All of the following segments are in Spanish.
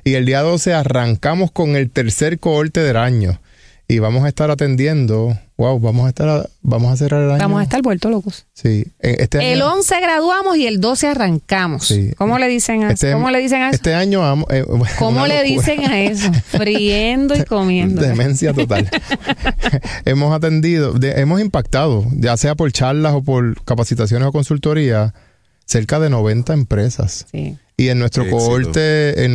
Y el día 12 arrancamos con el tercer cohorte del año. Y vamos a estar atendiendo, vamos a cerrar el año. Vamos a estar vueltos locos. Sí. El 11 graduamos y el 12 arrancamos. Sí. ¿Cómo le dicen a eso? ¿Cómo le dicen a eso? Este año ¿Cómo le dicen a eso? Friendo y comiendo. Demencia total. Hemos impactado, ya sea por charlas o por capacitaciones o consultoría, cerca de 90 empresas. Sí. Y en nuestro cohorte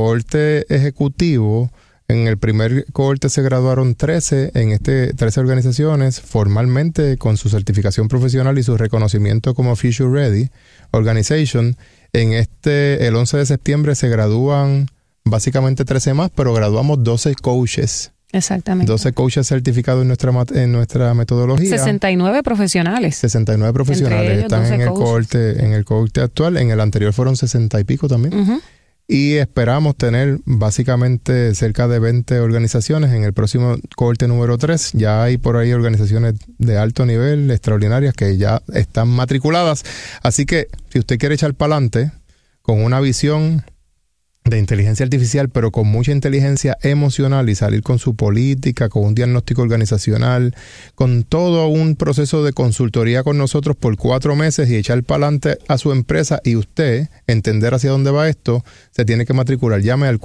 ejecutivo, en el primer cohorte se graduaron 13 organizaciones formalmente con su certificación profesional y su reconocimiento como Future Ready Organization. El 11 de septiembre se gradúan básicamente 13 más, pero graduamos 12 coaches. Exactamente. 12 coaches certificados en nuestra metodología. 69 profesionales. 69 profesionales están en el cohorte actual. En el anterior fueron 60 y pico también. Uh-huh. Y esperamos tener básicamente cerca de 20 organizaciones en el próximo cohorte número 3. Ya hay por ahí organizaciones de alto nivel, extraordinarias, que ya están matriculadas. Así que si usted quiere echar para adelante con una visión de inteligencia artificial, pero con mucha inteligencia emocional y salir con su política, con un diagnóstico organizacional, con todo un proceso de consultoría con nosotros por 4 meses y echar para adelante a su empresa y usted entender hacia dónde va esto, se tiene que matricular. Llame al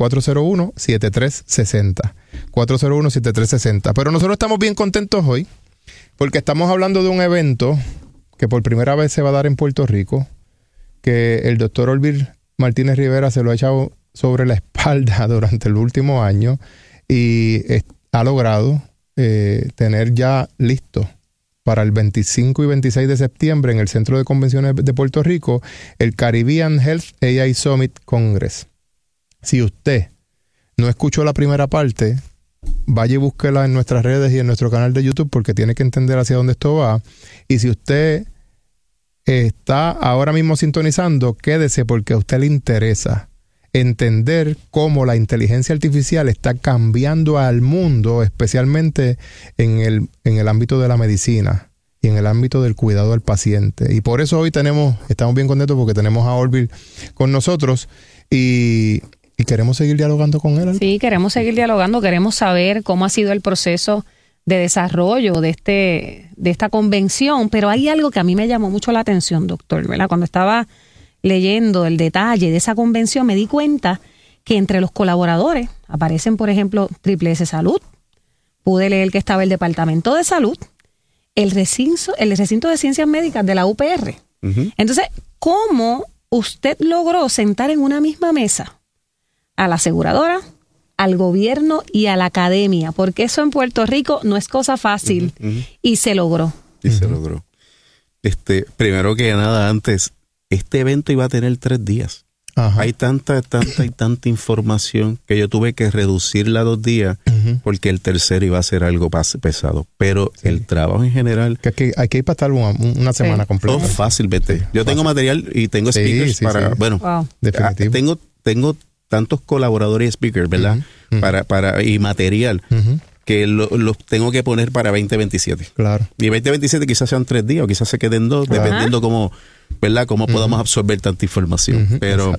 401-7360. 401-7360. Pero nosotros estamos bien contentos hoy porque estamos hablando de un evento que por primera vez se va a dar en Puerto Rico, que el doctor Orville Martínez Rivera se lo ha echado sobre la espalda durante el último año y ha logrado tener ya listo para el 25 y 26 de septiembre en el Centro de Convenciones de Puerto Rico el Caribbean Health AI Summit Congress. Si usted no escuchó la primera parte, vaya y búsquela en nuestras redes y en nuestro canal de YouTube porque tiene que entender hacia dónde esto va. Y si usted está ahora mismo sintonizando, quédese porque a usted le interesa entender cómo la inteligencia artificial está cambiando al mundo, especialmente en el ámbito de la medicina y en el ámbito del cuidado del paciente. Y por eso hoy estamos bien contentos porque tenemos a Orville con nosotros y queremos seguir dialogando con él. Sí, queremos seguir dialogando, queremos saber cómo ha sido el proceso de desarrollo de esta convención, pero hay algo que a mí me llamó mucho la atención, doctor, ¿verdad? Cuando estaba leyendo el detalle de esa convención, me di cuenta que entre los colaboradores aparecen, por ejemplo, Triple S Salud, pude leer que estaba el Departamento de Salud, el recinto de Ciencias Médicas de la UPR. Uh-huh. Entonces, ¿cómo usted logró sentar en una misma mesa a la aseguradora, al gobierno y a la academia? Porque eso en Puerto Rico no es cosa fácil. Uh-huh, uh-huh. Y se logró. Se logró. Primero que nada, antes, este evento iba a tener 3 días. Ajá. Hay tanta información que yo tuve que reducirla a 2 días uh-huh. porque el tercero iba a ser algo pesado. Pero sí. El trabajo en general... Que hay que ir para estar una semana completa. Todo fácil, vete. Sí, yo tengo material y tengo speakers para... Sí. Bueno, wow. Definitivo. Tengo tantos colaboradores y speakers, ¿verdad? Uh-huh. Y material uh-huh. que los tengo que poner para 2027. Claro. Y 2027 quizás sean 3 días o quizás se queden 2, claro. Dependiendo cómo, ¿verdad? Cómo uh-huh. podamos absorber tanta información. Uh-huh. Pero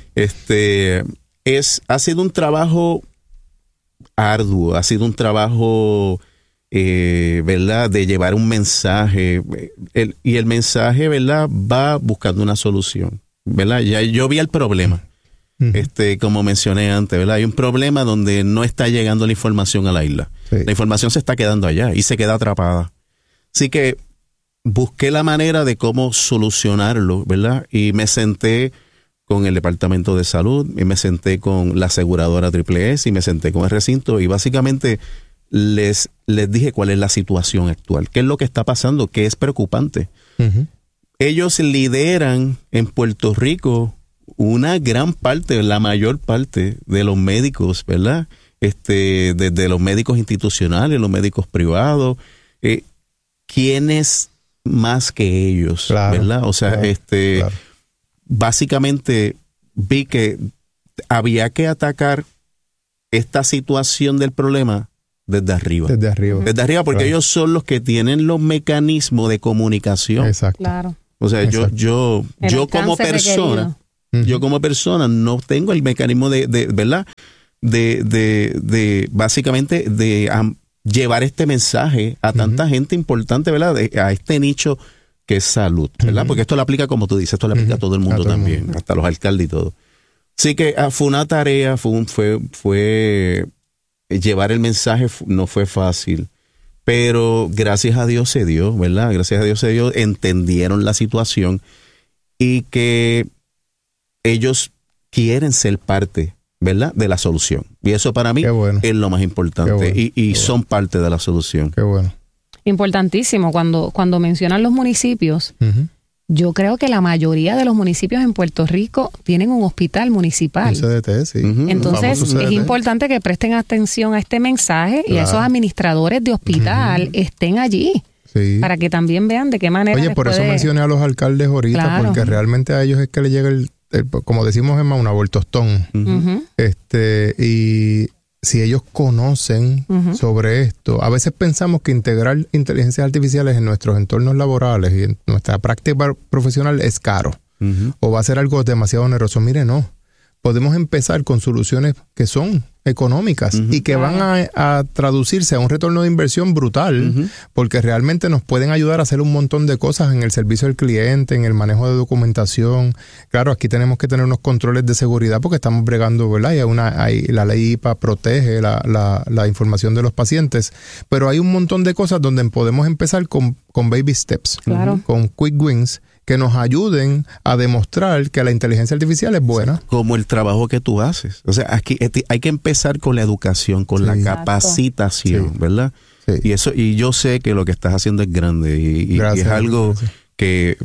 ha sido un trabajo arduo, ha sido un trabajo, ¿verdad? De llevar un mensaje. Y el mensaje, ¿verdad? Va buscando una solución, ¿verdad? Ya yo vi el problema. Uh-huh. Como mencioné antes, ¿verdad? Hay un problema donde no está llegando la información a la isla. Sí. La información se está quedando allá y se queda atrapada. Así que busqué la manera de cómo solucionarlo, ¿verdad? Y me senté con el Departamento de Salud, y me senté con la aseguradora Triple S, y me senté con el recinto, y básicamente les dije cuál es la situación actual, qué es lo que está pasando, qué es preocupante. Uh-huh. Ellos lideran en Puerto Rico una gran parte, la mayor parte de los médicos, ¿verdad? Desde los médicos institucionales, los médicos privados, ¿quiénes más que ellos? Claro, ¿verdad? O sea, claro. Básicamente vi que había que atacar esta situación del problema desde arriba. Desde arriba, porque claro. Ellos son los que tienen los mecanismos de comunicación. Exacto. Claro. O sea, yo como persona, Yo como persona no tengo el mecanismo de ¿verdad? De básicamente llevar este mensaje a tanta gente importante, ¿verdad? A este nicho que es salud, ¿verdad? Porque esto lo aplica, como tú dices, esto lo aplica a todo el mundo también, hasta los alcaldes y todo. Así que fue una tarea, fue llevar el mensaje, no fue fácil, pero gracias a Dios se dio, ¿verdad? Gracias a Dios se dio, entendieron la situación y que ellos quieren ser parte, ¿verdad?, de la solución. Y eso para mí es lo más importante. Y son parte de la solución. Qué bueno. Importantísimo. Cuando mencionan los municipios, yo creo que la mayoría de los municipios en Puerto Rico tienen un hospital municipal. Un CDT, sí. Entonces, es importante que presten atención a este mensaje y a esos administradores de hospital estén allí. Sí. Para que también vean de qué manera. Oye, por eso mencioné a los alcaldes ahorita, porque realmente a ellos es que les llega como decimos, Emma, un abortostón. Y si ellos conocen sobre esto, a veces pensamos que integrar inteligencias artificiales en nuestros entornos laborales y en nuestra práctica profesional es caro o va a ser algo demasiado oneroso. Mire, no. Podemos empezar con soluciones que son económicas y que van a traducirse a un retorno de inversión brutal, porque realmente nos pueden ayudar a hacer un montón de cosas en el servicio al cliente, en el manejo de documentación. Claro, aquí tenemos que tener unos controles de seguridad porque estamos bregando, ¿verdad? Y la ley IPA protege la información de los pacientes, pero hay un montón de cosas donde podemos empezar con baby steps, con quick wins, que nos ayuden a demostrar que la inteligencia artificial es buena. Como el trabajo que tú haces. O sea, aquí hay que empezar con la educación, con la capacitación, ¿verdad? Sí. Y yo sé que lo que estás haciendo es grande y es algo que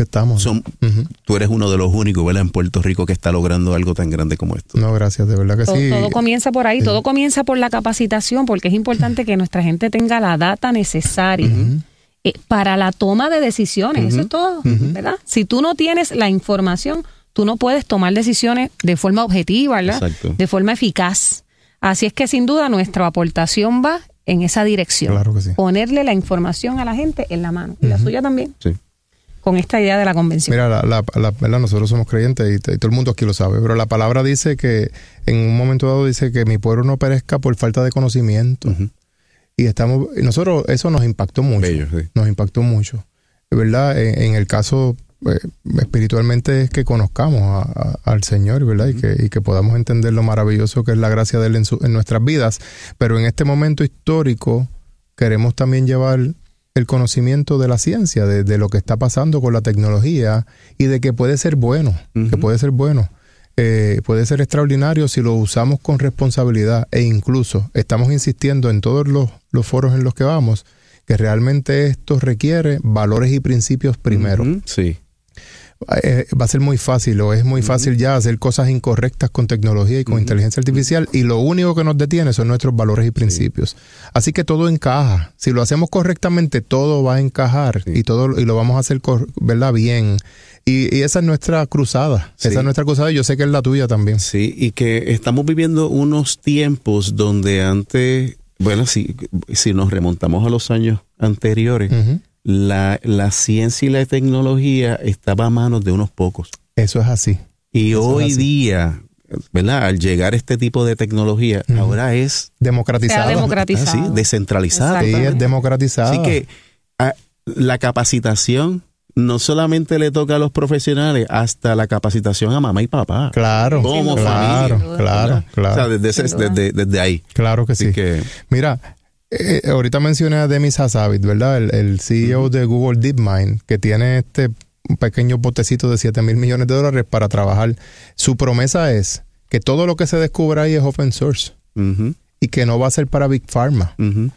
tú eres uno de los únicos, ¿verdad?, en Puerto Rico que está logrando algo tan grande como esto. No, gracias, de verdad que sí. Todo comienza por ahí, todo comienza por la capacitación, porque es importante que nuestra gente tenga la data necesaria para la toma de decisiones. Eso es todo, ¿verdad? Si tú no tienes la información, tú no puedes tomar decisiones de forma objetiva, ¿verdad? Exacto. De forma eficaz. Así es que sin duda nuestra aportación va en esa dirección. Claro que sí. Ponerle la información a la gente en la mano. Y la suya también. Sí. Con esta idea de la convención. Mira, ¿verdad? Nosotros somos creyentes y todo el mundo aquí lo sabe, pero la palabra dice que en un momento dado dice que mi pueblo no perezca por falta de conocimiento. Y nosotros, eso nos impactó mucho. Bello, sí. Nos impactó mucho. ¿Verdad? En el caso espiritualmente es que conozcamos al Señor, ¿verdad? Y que podamos entender lo maravilloso que es la gracia de Él en nuestras vidas. Pero en este momento histórico queremos también llevar el conocimiento de la ciencia, de lo que está pasando con la tecnología y de que puede ser bueno, que puede ser bueno. Puede ser extraordinario si lo usamos con responsabilidad e incluso estamos insistiendo en todos los foros en los que vamos que realmente esto requiere valores y principios primero. Sí. Va a ser muy fácil o es muy fácil ya hacer cosas incorrectas con tecnología y con inteligencia artificial y lo único que nos detiene son nuestros valores y principios. Así que todo encaja. Si lo hacemos correctamente, todo va a encajar y lo vamos a hacer, ¿verdad?, bien. Y esa es nuestra cruzada. Sí. Esa es nuestra cruzada y yo sé que es la tuya también. Sí, y que estamos viviendo unos tiempos donde antes, bueno, si nos remontamos a los años anteriores, la ciencia y la tecnología estaba a manos de unos pocos. Eso es así. Y hoy día, ¿verdad?, al llegar este tipo de tecnología, ahora es democratizado. Sí, descentralizado. Sí, es democratizado. Así que la capacitación no solamente le toca a los profesionales, hasta la capacitación a mamá y papá. Claro. Como familia. Claro. O sea, desde ahí. Claro que sí. Mira, ahorita mencioné a Demis Hassabis, ¿verdad? El CEO de Google DeepMind, que tiene un pequeño botecito de $7,000 millones para trabajar. Su promesa es que todo lo que se descubra ahí es open source y que no va a ser para Big Pharma.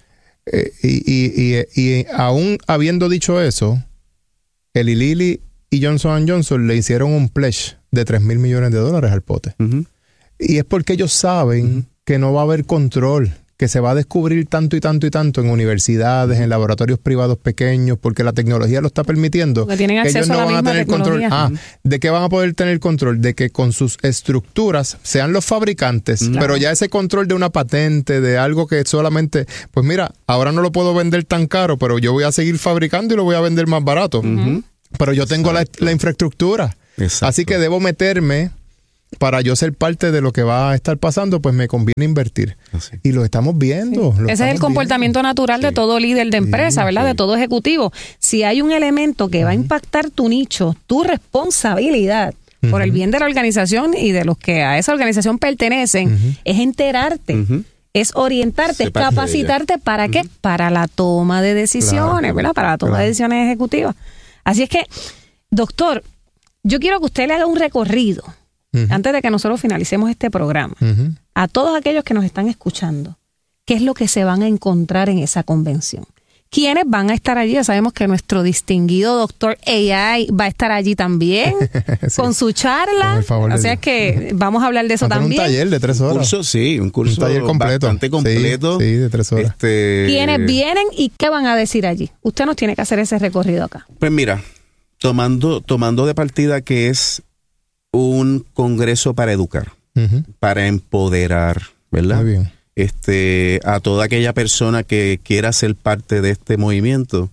Y aún habiendo dicho eso, Eli Lilly y Johnson & Johnson le hicieron un pledge de $3,000 millones al pote. Y es porque ellos saben que no va a haber control, que se va a descubrir tanto y tanto y tanto en universidades, en laboratorios privados pequeños, porque la tecnología lo está permitiendo. Que tienen acceso ellos no a la van misma a tener tecnología. control. ¿De qué van a poder tener control? De que con sus estructuras sean los fabricantes, pero ya ese control de una patente, de algo que solamente, pues mira, ahora no lo puedo vender tan caro, pero yo voy a seguir fabricando y lo voy a vender más barato. Pero yo tengo la infraestructura. Exacto. Así que debo meterme para yo ser parte de lo que va a estar pasando, pues me conviene invertir. Así. Y lo estamos viendo. Sí. Ese es el comportamiento natural de todo líder de empresa, ¿verdad? De todo ejecutivo. Si hay un elemento que va a impactar tu nicho, tu responsabilidad por el bien de la organización y de los que a esa organización pertenecen, es enterarte. Es orientarte, capacitarte, ¿para qué? Para la toma de decisiones, ¿verdad? Para la toma de decisiones ejecutivas. Así es que, doctor, yo quiero que usted le haga un recorrido, antes de que nosotros finalicemos este programa, a todos aquellos que nos están escuchando, ¿qué es lo que se van a encontrar en esa convención? ¿Quiénes van a estar allí? Ya sabemos que nuestro distinguido doctor AI va a estar allí también, con su charla. O sea que vamos a hablar de eso también. Un taller de 3 horas. Un curso taller completo. Bastante completo. Sí, de 3 horas. ¿Quiénes vienen y qué van a decir allí? Usted nos tiene que hacer ese recorrido acá. Pues mira, tomando de partida que es un congreso para educar, para empoderar, ¿verdad? Muy bien. A toda aquella persona que quiera ser parte de este movimiento,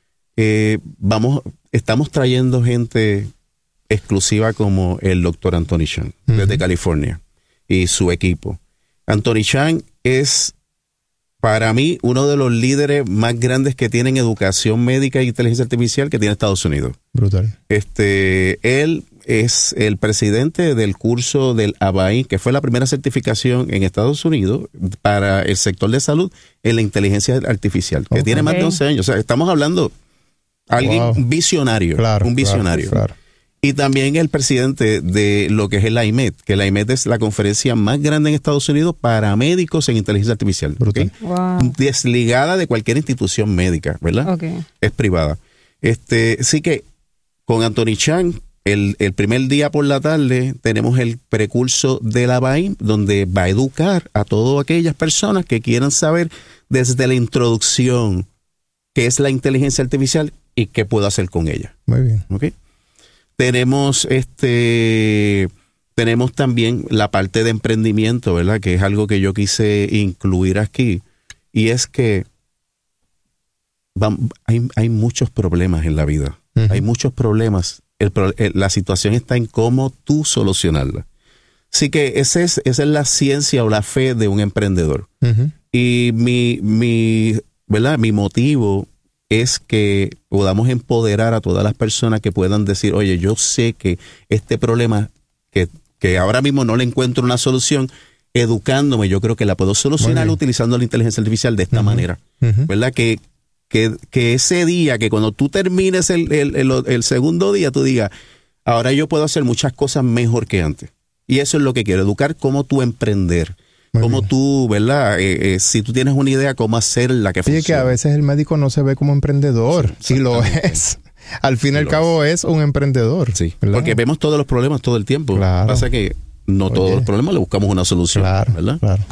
estamos trayendo gente exclusiva como el doctor Anthony Chan, desde California, y su equipo. Anthony Chan es, para mí, uno de los líderes más grandes que tienen educación médica e inteligencia artificial que tiene Estados Unidos. Brutal. Él es el presidente del curso del ABAI, que fue la primera certificación en Estados Unidos para el sector de salud en la inteligencia artificial, que tiene más de 11 años. O sea, estamos hablando de alguien visionario, un visionario. Claro. Y también el presidente de lo que es el IMED, que el IMED es la conferencia más grande en Estados Unidos para médicos en inteligencia artificial. ¿Okay? Desligada de cualquier institución médica, ¿verdad? Es privada. Sí que con Anthony Chan, el primer día por la tarde tenemos el precurso de la BAIM, donde va a educar a todas aquellas personas que quieran saber desde la introducción qué es la inteligencia artificial y qué puedo hacer con ella. Muy bien. ¿Okay? Tenemos también la parte de emprendimiento, ¿verdad? Que es algo que yo quise incluir aquí, y es que hay muchos problemas en la vida. Hay muchos problemas. La situación está en cómo tú solucionarla. Así que esa es la ciencia o la fe de un emprendedor. Y mi motivo es que podamos empoderar a todas las personas que puedan decir, oye, yo sé que este problema que ahora mismo no le encuentro una solución, educándome, yo creo que la puedo solucionar utilizando la inteligencia artificial de esta manera. ¿Verdad? Que ese día, que cuando tú termines el segundo día, tú digas, ahora yo puedo hacer muchas cosas mejor que antes. Y eso es lo que quiero, educar cómo tú emprender. Cómo tú, ¿verdad? Si tú tienes una idea, cómo hacerla que funcione. Sí, que a veces el médico no se ve como emprendedor. Sí, lo es. Al fin y al cabo es un emprendedor. Sí, ¿verdad? Porque vemos todos los problemas todo el tiempo. Claro. Pasa que no todos los problemas le buscamos una solución. Claro, ¿verdad? Claro.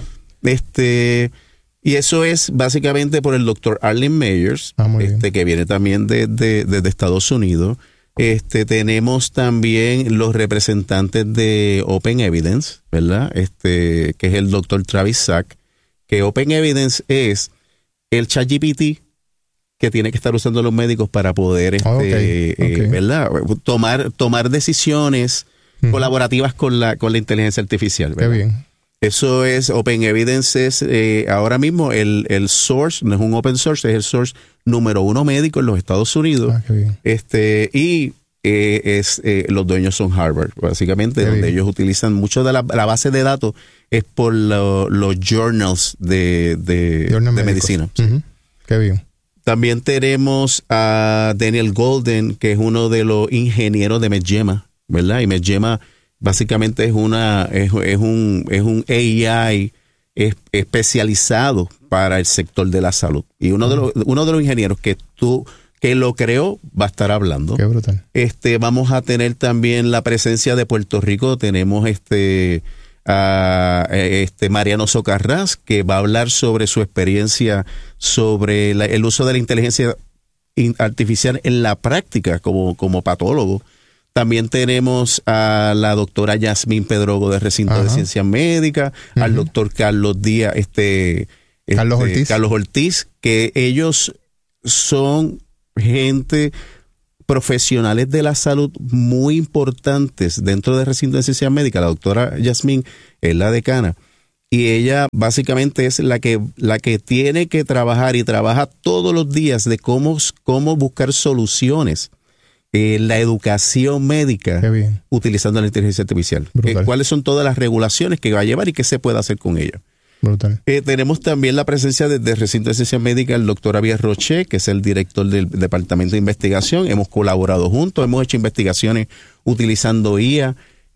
Y eso es básicamente por el doctor Arlen Meyers, que viene también desde Estados Unidos. Tenemos también los representantes de Open Evidence, ¿verdad? Que es el doctor Travis Sack, que Open Evidence es el ChatGPT que tiene que estar usando los médicos para poder, ¿verdad? Tomar decisiones colaborativas con la inteligencia artificial, ¿verdad? Qué bien. Eso es, Open Evidence es ahora mismo el source, no es un open source, es el source número 1 médico en los Estados Unidos. Qué bien. Los dueños son Harvard, básicamente, donde ellos utilizan mucho de la base de datos es por los journals de medicina. Qué bien. También tenemos a Daniel Golden, que es uno de los ingenieros de MedGemma, ¿verdad? Y MedGemma básicamente es un AI especializado para el sector de la salud. Y uno de los ingenieros que lo creó va a estar hablando. Qué brutal. Vamos a tener también la presencia de Puerto Rico. Tenemos Mariano Socarrás, que va a hablar sobre su experiencia sobre el uso de la inteligencia artificial en la práctica como patólogo. También tenemos a la doctora Yasmín Pedrogo de Recinto de Ciencias Médicas, al doctor Carlos Díaz, Carlos Ortiz, que ellos son gente profesionales de la salud muy importantes dentro del recinto de ciencia médica. La doctora Yasmín es la decana y ella básicamente es la que tiene que trabajar y trabaja todos los días de cómo buscar soluciones en la educación médica utilizando la inteligencia artificial. ¿Cuáles son todas las regulaciones que va a llevar y qué se puede hacer con ella? Brutal. Tenemos también la presencia del recinto de ciencia médica el doctor Javier Roche, que es el director del Departamento de Investigación. Hemos colaborado juntos, hemos hecho investigaciones utilizando IA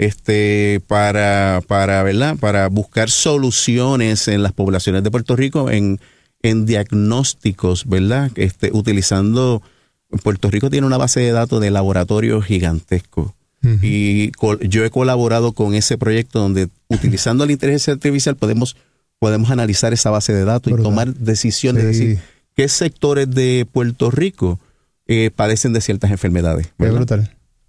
para buscar soluciones en las poblaciones de Puerto Rico en diagnósticos, ¿verdad? Utilizando, Puerto Rico tiene una base de datos de laboratorios gigantesco. Y yo he colaborado con ese proyecto donde utilizando la inteligencia artificial podemos analizar esa base de datos y tomar decisiones, de decir qué sectores de Puerto Rico padecen de ciertas enfermedades. Es brutal.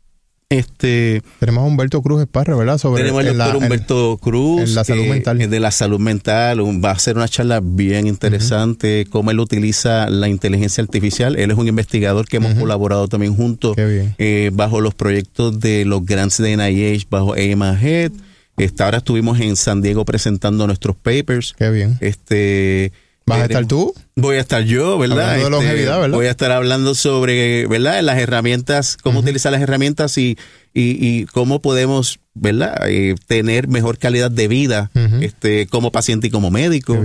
Tenemos a Humberto Cruz Esparra, ¿verdad? Tenemos al doctor Humberto Cruz en la salud mental. De la salud mental. Va a ser una charla bien interesante, cómo él utiliza la inteligencia artificial. Él es un investigador que hemos colaborado también juntos bajo los proyectos de los grants de NIH, bajo AIM-Ahead. Ahora estuvimos en San Diego presentando nuestros papers. Qué bien. ¿Vas a estar tú? Voy a estar yo, ¿verdad? Hablando de longevidad, ¿verdad? Voy a estar hablando sobre, ¿verdad? Las herramientas, cómo utilizar las herramientas y cómo podemos, ¿verdad? Tener mejor calidad de vida, como paciente y como médico.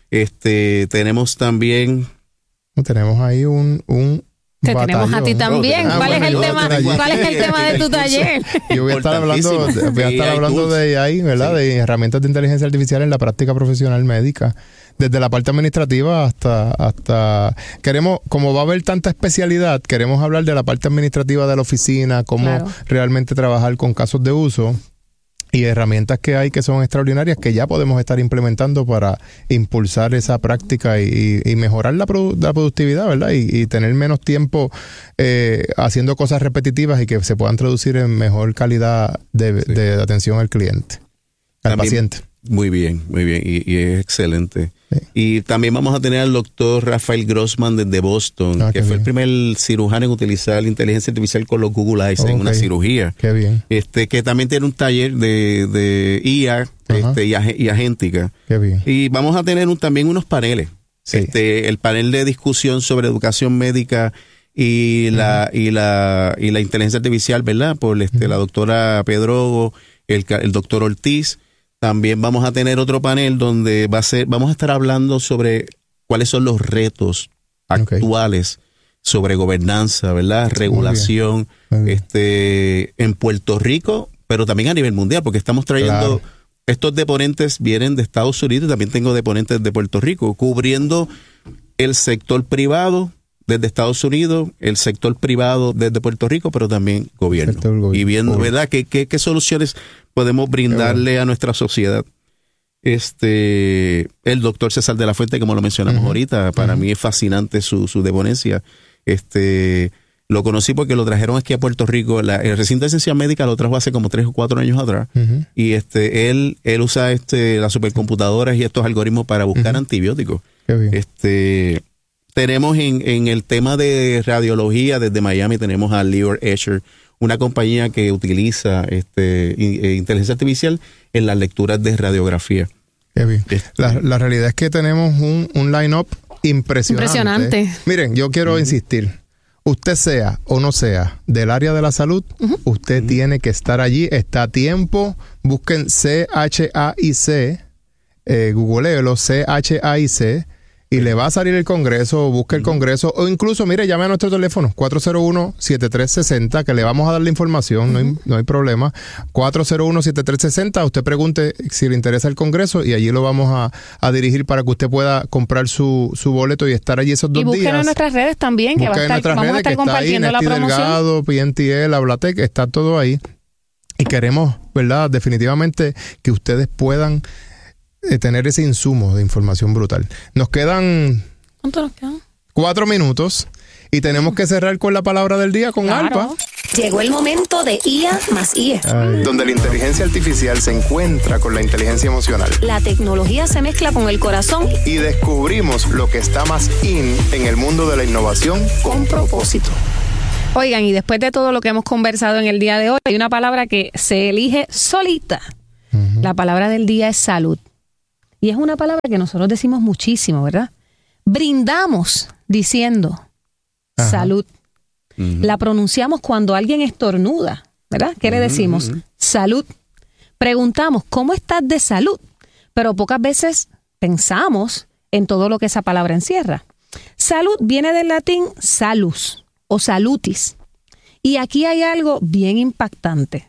Tenemos también... Tenemos ahí un te tenemos a ti también. ¿Cuál es el tema de tu taller? Yo voy a estar hablando de AI, ¿verdad? Sí. De herramientas de inteligencia artificial en la práctica profesional médica. Desde la parte administrativa hasta queremos, como va a haber tanta especialidad, queremos hablar de la parte administrativa de la oficina, cómo realmente trabajar con casos de uso y herramientas que hay que son extraordinarias que ya podemos estar implementando para impulsar esa práctica y mejorar la productividad, ¿verdad? Y tener menos tiempo haciendo cosas repetitivas y que se puedan traducir en mejor calidad de atención al cliente, al paciente. Muy bien, y es excelente. Sí. Y también vamos a tener al doctor Rafael Grossman desde Boston, que fue el primer cirujano en utilizar la inteligencia artificial con los Google Eyes en una cirugía. Qué bien. Que también tiene un taller de IA y agéntica. Qué bien. Y vamos a tener también unos paneles. Sí. El panel de discusión sobre educación médica y la inteligencia artificial, ¿verdad? Por la doctora Pedrogo, el doctor Ortiz. También vamos a tener otro panel donde vamos a estar hablando sobre cuáles son los retos actuales sobre gobernanza, ¿verdad? Regulación, muy bien. En Puerto Rico, pero también a nivel mundial, porque estamos trayendo, estos deponentes vienen de Estados Unidos, también tengo deponentes de Puerto Rico, cubriendo el sector privado desde Estados Unidos, el sector privado desde Puerto Rico, pero también gobierno. Y viendo, ¿verdad?, qué soluciones podemos brindarle a nuestra sociedad. El doctor César de la Fuente, como lo mencionamos ahorita, para mí es fascinante su deponencia. Lo conocí porque lo trajeron aquí a Puerto Rico. El recinto de ciencia médica lo trajo hace como 3 o 4 años atrás. Y él usa las supercomputadoras y estos algoritmos para buscar antibióticos. Qué bien. Tenemos en el tema de radiología desde Miami, tenemos a Lior Escher, una compañía que utiliza inteligencia artificial en las lecturas de radiografía. Qué bien. La realidad es que tenemos un line-up impresionante. Miren, yo quiero insistir. Usted sea o no sea del área de la salud, usted tiene que estar allí. Está a tiempo. Busquen CHAIC, googleelo, CHAIC. Y le va a salir el Congreso, busque el Congreso, o incluso, mire, llame a nuestro teléfono, 401-7360, que le vamos a dar la información, no hay problema. 401-7360, usted pregunte si le interesa el Congreso y allí lo vamos a dirigir para que usted pueda comprar su boleto y estar allí esos 2 días. Y busquen en nuestras redes también, que vamos a estar compartiendo la promoción. Delgado, PNTL, Hablatec, está todo ahí. Y queremos, ¿verdad?, definitivamente que ustedes puedan tener ese insumo de información brutal. Nos quedan... ¿Cuánto nos quedan? 4 minutos y tenemos que cerrar con la palabra del día con Alba. Llegó el momento de IA más IA. Donde la inteligencia artificial se encuentra con la inteligencia emocional. La tecnología se mezcla con el corazón. Y descubrimos lo que está más in en el mundo de la innovación con propósito. Oigan, y después de todo lo que hemos conversado en el día de hoy, hay una palabra que se elige solita. La palabra del día es salud. Y es una palabra que nosotros decimos muchísimo, ¿verdad? Brindamos diciendo salud. La pronunciamos cuando alguien estornuda, ¿verdad? ¿Qué le decimos? Salud. Preguntamos, ¿cómo estás de salud? Pero pocas veces pensamos en todo lo que esa palabra encierra. Salud viene del latín salus o salutis. Y aquí hay algo bien impactante.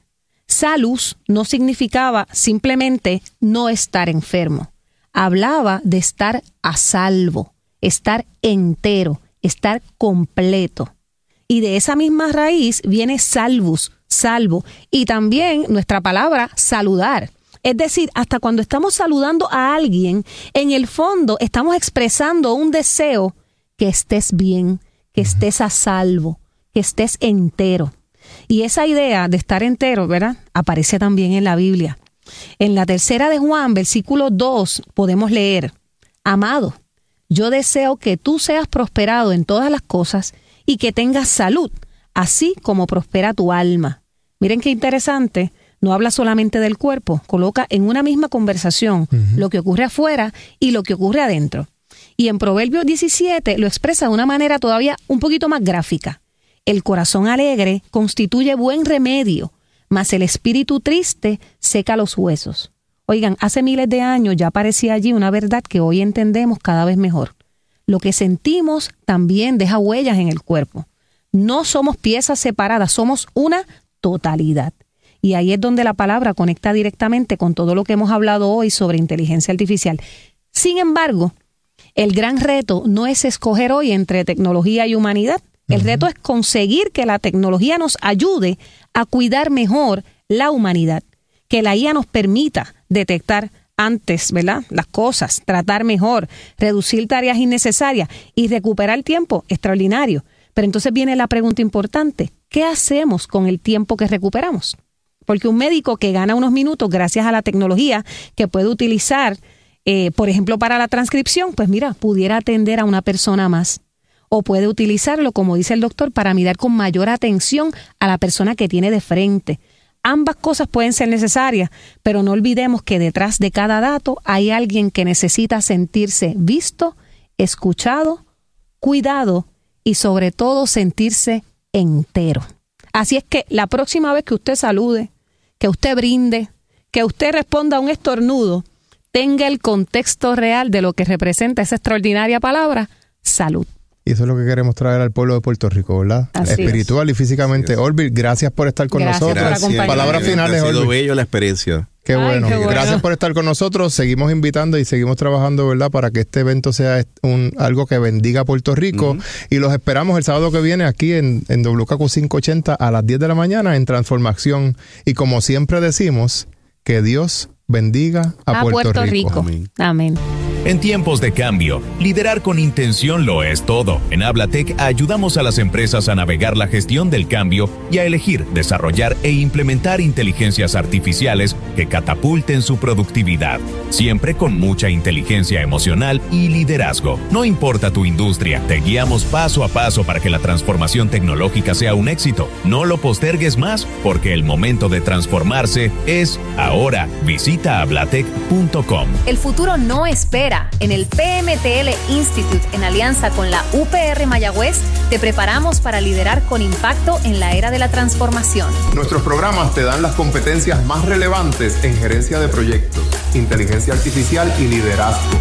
Salus no significaba simplemente no estar enfermo. Hablaba de estar a salvo, estar entero, estar completo. Y de esa misma raíz viene salvus, salvo, y también nuestra palabra saludar. Es decir, hasta cuando estamos saludando a alguien, en el fondo estamos expresando un deseo que estés bien, que estés a salvo, que estés entero. Y esa idea de estar entero, ¿verdad?, aparece también en la Biblia. En la 3 de Juan, versículo 2, podemos leer: Amado, yo deseo que tú seas prosperado en todas las cosas y que tengas salud, así como prospera tu alma. Miren qué interesante, no habla solamente del cuerpo, coloca en una misma conversación lo que ocurre afuera y lo que ocurre adentro. Y en Proverbios 17 lo expresa de una manera todavía un poquito más gráfica. El corazón alegre constituye buen remedio, mas el espíritu triste seca los huesos. Oigan, hace miles de años ya aparecía allí una verdad que hoy entendemos cada vez mejor. Lo que sentimos también deja huellas en el cuerpo. No somos piezas separadas, somos una totalidad. Y ahí es donde la palabra conecta directamente con todo lo que hemos hablado hoy sobre inteligencia artificial. Sin embargo, el gran reto no es escoger hoy entre tecnología y humanidad. El reto es conseguir que la tecnología nos ayude a cuidar mejor la humanidad, que la IA nos permita detectar antes, ¿verdad?, las cosas, tratar mejor, reducir tareas innecesarias y recuperar tiempo extraordinario. Pero entonces viene la pregunta importante: ¿qué hacemos con el tiempo que recuperamos? Porque un médico que gana unos minutos gracias a la tecnología que puede utilizar, por ejemplo, para la transcripción, pues mira, pudiera atender a una persona más. O puede utilizarlo, como dice el doctor, para mirar con mayor atención a la persona que tiene de frente. Ambas cosas pueden ser necesarias, pero no olvidemos que detrás de cada dato hay alguien que necesita sentirse visto, escuchado, cuidado y sobre todo sentirse entero. Así es que la próxima vez que usted salude, que usted brinde, que usted responda a un estornudo, tenga el contexto real de lo que representa esa extraordinaria palabra, salud. Y eso es lo que queremos traer al pueblo de Puerto Rico, ¿verdad? Así espiritual y físicamente. Olvir, gracias por estar con nosotros. Gracias. Palabras finales, Ha sido Olvir. bello la experiencia. Qué bueno. Qué bueno. Gracias por estar con nosotros. Seguimos invitando y seguimos trabajando, ¿verdad?, para que este evento sea algo que bendiga a Puerto Rico. Y los esperamos el sábado que viene aquí en WKQ 580 a las 10 de la mañana en Transformación. Y como siempre decimos, que Dios bendiga a Puerto Rico. Amén. Amén. En tiempos de cambio, liderar con intención lo es todo. En Hablatec ayudamos a las empresas a navegar la gestión del cambio y a elegir, desarrollar e implementar inteligencias artificiales que catapulten su productividad, siempre con mucha inteligencia emocional y liderazgo. No importa tu industria, te guiamos paso a paso para que la transformación tecnológica sea un éxito. No lo postergues más, porque el momento de transformarse es ahora. Visita hablatec.com. El futuro no espera. En el PMTL Institute, en alianza con la UPR Mayagüez, te preparamos para liderar con impacto en la era de la transformación. Nuestros programas te dan las competencias más relevantes en gerencia de proyectos, inteligencia artificial y liderazgo.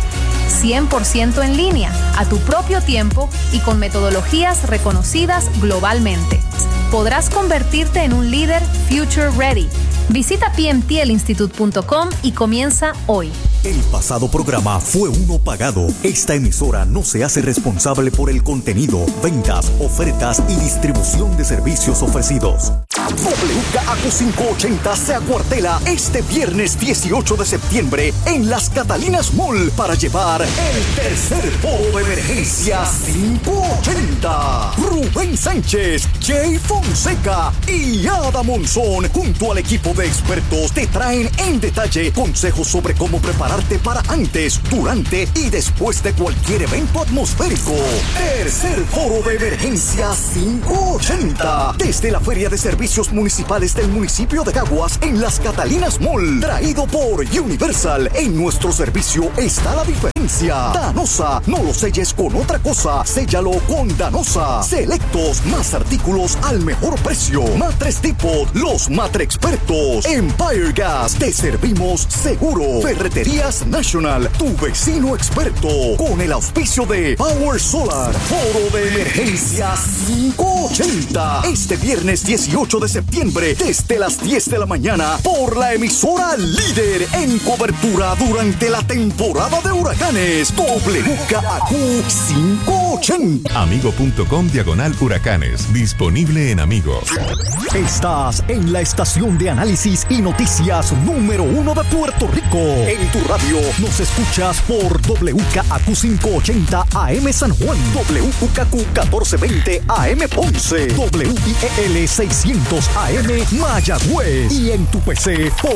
100% en línea, a tu propio tiempo y con metodologías reconocidas globalmente. Podrás convertirte en un líder future ready. Visita pmtlinstitute.com y comienza hoy. El pasado programa fue uno pagado. Esta emisora no se hace responsable por el contenido, ventas, ofertas y distribución de servicios ofrecidos. WKAQ 580 se acuartela este viernes 18 de septiembre en Las Catalinas Mall para llevar el tercer foro de emergencia 580. Rubén Sánchez, Jay Fonseca y Ada Monzón junto al equipo de expertos te traen en detalle consejos sobre cómo prepararte para antes, durante y después de cualquier evento atmosférico. Tercer foro de emergencia 580 desde la Feria de Servicios Municipales del municipio de Caguas en Las Catalinas Mall, traído por Universal. En nuestro servicio está la diferencia. Danosa, no lo selles con otra cosa, séllalo con Danosa. Selectos, más artículos al mejor precio. Matres Depot, los matre expertos. Empire Gas, te servimos seguro. Ferreterías National, tu vecino experto. Con el auspicio de Power Solar. Foro de emergencia 580 este viernes 18 de septiembre desde las 10 de la mañana por la emisora líder en cobertura durante la temporada de huracanes. WKAQ 580. Amigo.com/huracanes. Disponible en Amigo. Estás en la estación de análisis y noticias número 1 de Puerto Rico. En tu radio nos escuchas por WKAQ 580 AM San Juan, WKAQ 1420 AM Ponce, WIEL 600 AM Mayagüez y en tu PC por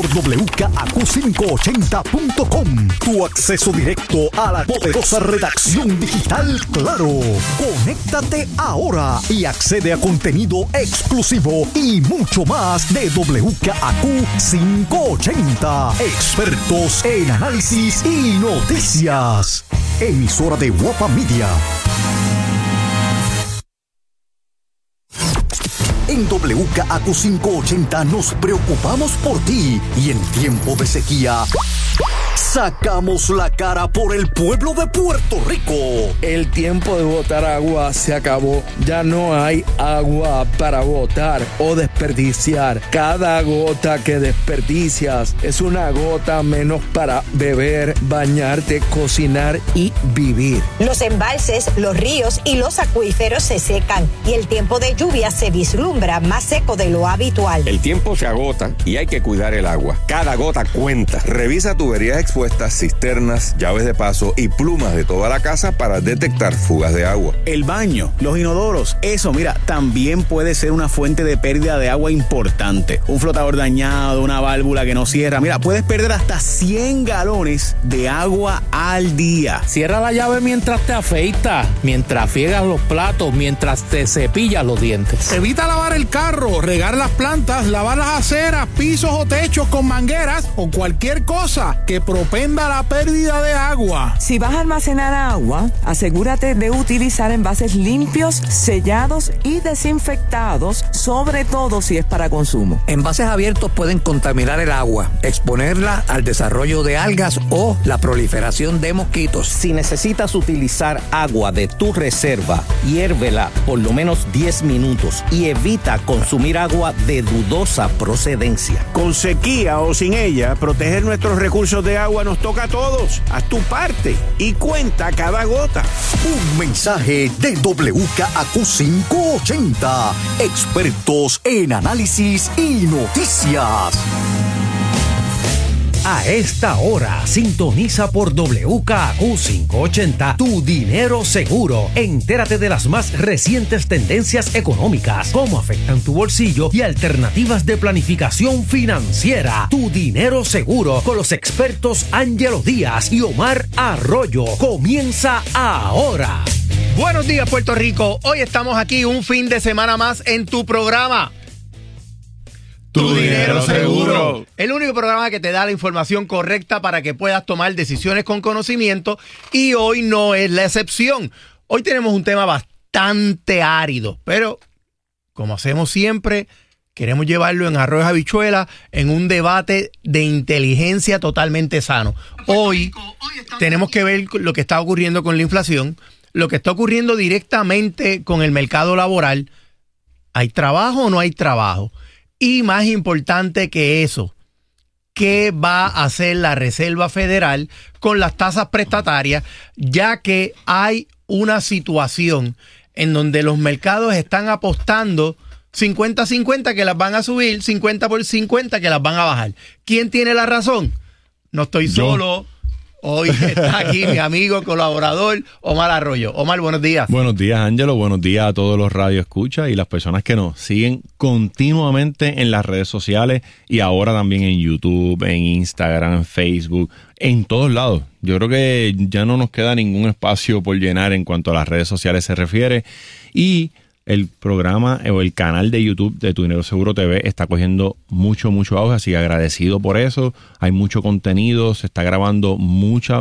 WKAQ580.com. Tu acceso directo a la poderosa redacción digital Claro. Conéctate ahora y accede a contenido exclusivo y mucho más de WKAQ 580. Expertos en análisis y noticias. Emisora de Guapa Media. En WKAQ 580 nos preocupamos por ti y en tiempo de sequía sacamos la cara por el pueblo de Puerto Rico. El tiempo de botar agua se acabó. Ya no hay agua para botar o desperdiciar. Cada gota que desperdicias es una gota menos para beber, bañarte, cocinar y vivir. Los embalses, los ríos y los acuíferos se secan y el tiempo de lluvia se vislumbra más seco de lo habitual. El tiempo se agota y hay que cuidar el agua. Cada gota cuenta. Revisa tuberías expuestas, cisternas, llaves de paso y plumas de toda la casa para detectar fugas de agua. El baño, los inodoros, eso, mira, también puede ser una fuente de pérdida de agua importante. Un flotador dañado, una válvula que no cierra. Mira, puedes perder hasta 100 galones de agua al día. Cierra la llave mientras te afeitas, mientras friegas los platos, mientras te cepillas los dientes. Evita lavar el carro, regar las plantas, lavar las aceras, pisos o techos con mangueras o cualquier cosa que propenda la pérdida de agua. Si vas a almacenar agua, asegúrate de utilizar envases limpios, sellados y desinfectados, sobre todo si es para consumo. Envases abiertos pueden contaminar el agua, exponerla al desarrollo de algas o la proliferación de mosquitos. Si necesitas utilizar agua de tu reserva, hiérvela por lo menos 10 minutos y evita consumir agua de dudosa procedencia. Con sequía o sin ella, proteger nuestros recursos de agua nos toca a todos. Haz tu parte y cuenta cada gota. Un mensaje de WKAQ 580. Expertos en análisis y noticias. A esta hora, sintoniza por WKAQ 580 Tu Dinero Seguro. Entérate de las más recientes tendencias económicas, cómo afectan tu bolsillo y alternativas de planificación financiera. Tu Dinero Seguro con los expertos Ángelo Díaz y Omar Arroyo. Comienza ahora. Buenos días, Puerto Rico. Hoy estamos aquí un fin de semana más en tu programa Tu Dinero Seguro. El único programa que te da la información correcta para que puedas tomar decisiones con conocimiento, y hoy no es la excepción. Hoy tenemos un tema bastante árido, pero como hacemos siempre, queremos llevarlo en arroz y habichuela en un debate de inteligencia totalmente sano. Hoy tenemos que ver lo que está ocurriendo con la inflación, lo que está ocurriendo directamente con el mercado laboral. ¿Hay trabajo o no hay trabajo? Y más importante que eso, ¿qué va a hacer la Reserva Federal con las tasas prestatarias? Ya que hay una situación en donde los mercados están apostando 50-50 que las van a subir, 50 por 50 que las van a bajar. ¿Quién tiene la razón? No estoy solo. Hoy está aquí mi amigo, colaborador, Omar Arroyo. Omar, buenos días. Buenos días, Ángelo. Buenos días a todos los radioescuchas y las personas que nos siguen continuamente en las redes sociales y ahora también en YouTube, en Instagram, en Facebook, en todos lados. Yo creo que ya no nos queda ningún espacio por llenar en cuanto a las redes sociales se refiere. Y el programa o el canal de YouTube de Tu Dinero Seguro TV está cogiendo mucho auge, así que agradecido por eso. Hay mucho contenido, se está grabando mucha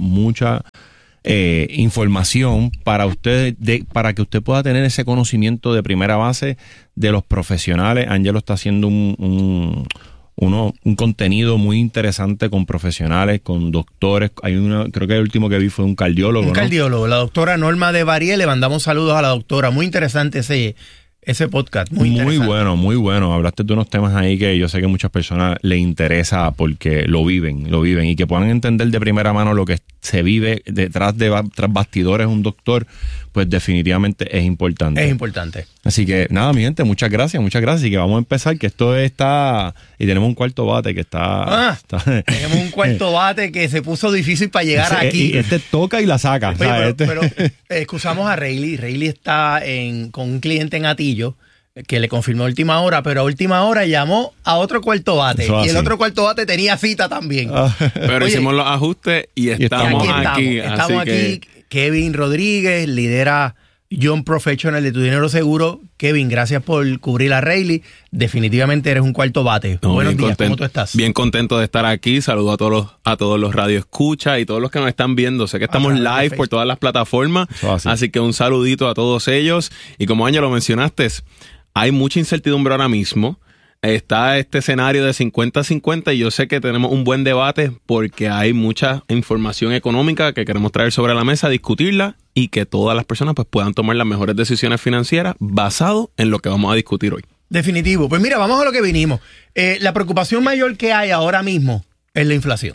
información para usted, para que usted pueda tener ese conocimiento de primera base de los profesionales. Ángelo está haciendo un contenido muy interesante con profesionales, con doctores. Creo que el último que vi fue un cardiólogo. Un cardiólogo, la doctora Norma de Bariel. Le mandamos saludos a la doctora. Muy interesante ese podcast. Muy muy bueno. Hablaste de unos temas ahí que yo sé que a muchas personas les interesa porque lo viven y que puedan entender de primera mano lo que se vive tras bastidores un doctor, pues definitivamente es importante. Es importante. Así que nada, mi gente, muchas gracias. Y que vamos a empezar, que esto está... Y tenemos un cuarto bate que está... Tenemos un cuarto bate que se puso difícil para llegar aquí. Y este toca y la saca. Oye, pero excusamos a Rayleigh. Rayleigh está con un cliente en Atillo que le confirmó a última hora, pero a última hora llamó a otro cuarto bate. Y el otro cuarto bate tenía cita también. Pero hicimos los ajustes y estamos aquí. Estamos aquí. Kevin Rodríguez lidera Young Professional de Tu Dinero Seguro. Kevin, gracias por cubrir a Rayleigh. Definitivamente eres un cuarto bate. Buenos días, ¿cómo tú estás? Bien contento de estar aquí. Saludo a todos los radioescuchas y todos los que nos están viendo. Sé que estamos live por todas las plataformas, así que un saludito a todos ellos. Y como Ángel lo mencionaste, hay mucha incertidumbre ahora mismo. Está este escenario de 50-50 y yo sé que tenemos un buen debate porque hay mucha información económica que queremos traer sobre la mesa, discutirla y que todas las personas pues puedan tomar las mejores decisiones financieras basado en lo que vamos a discutir hoy. Definitivo. Pues mira, vamos a lo que vinimos. La preocupación mayor que hay ahora mismo es la inflación.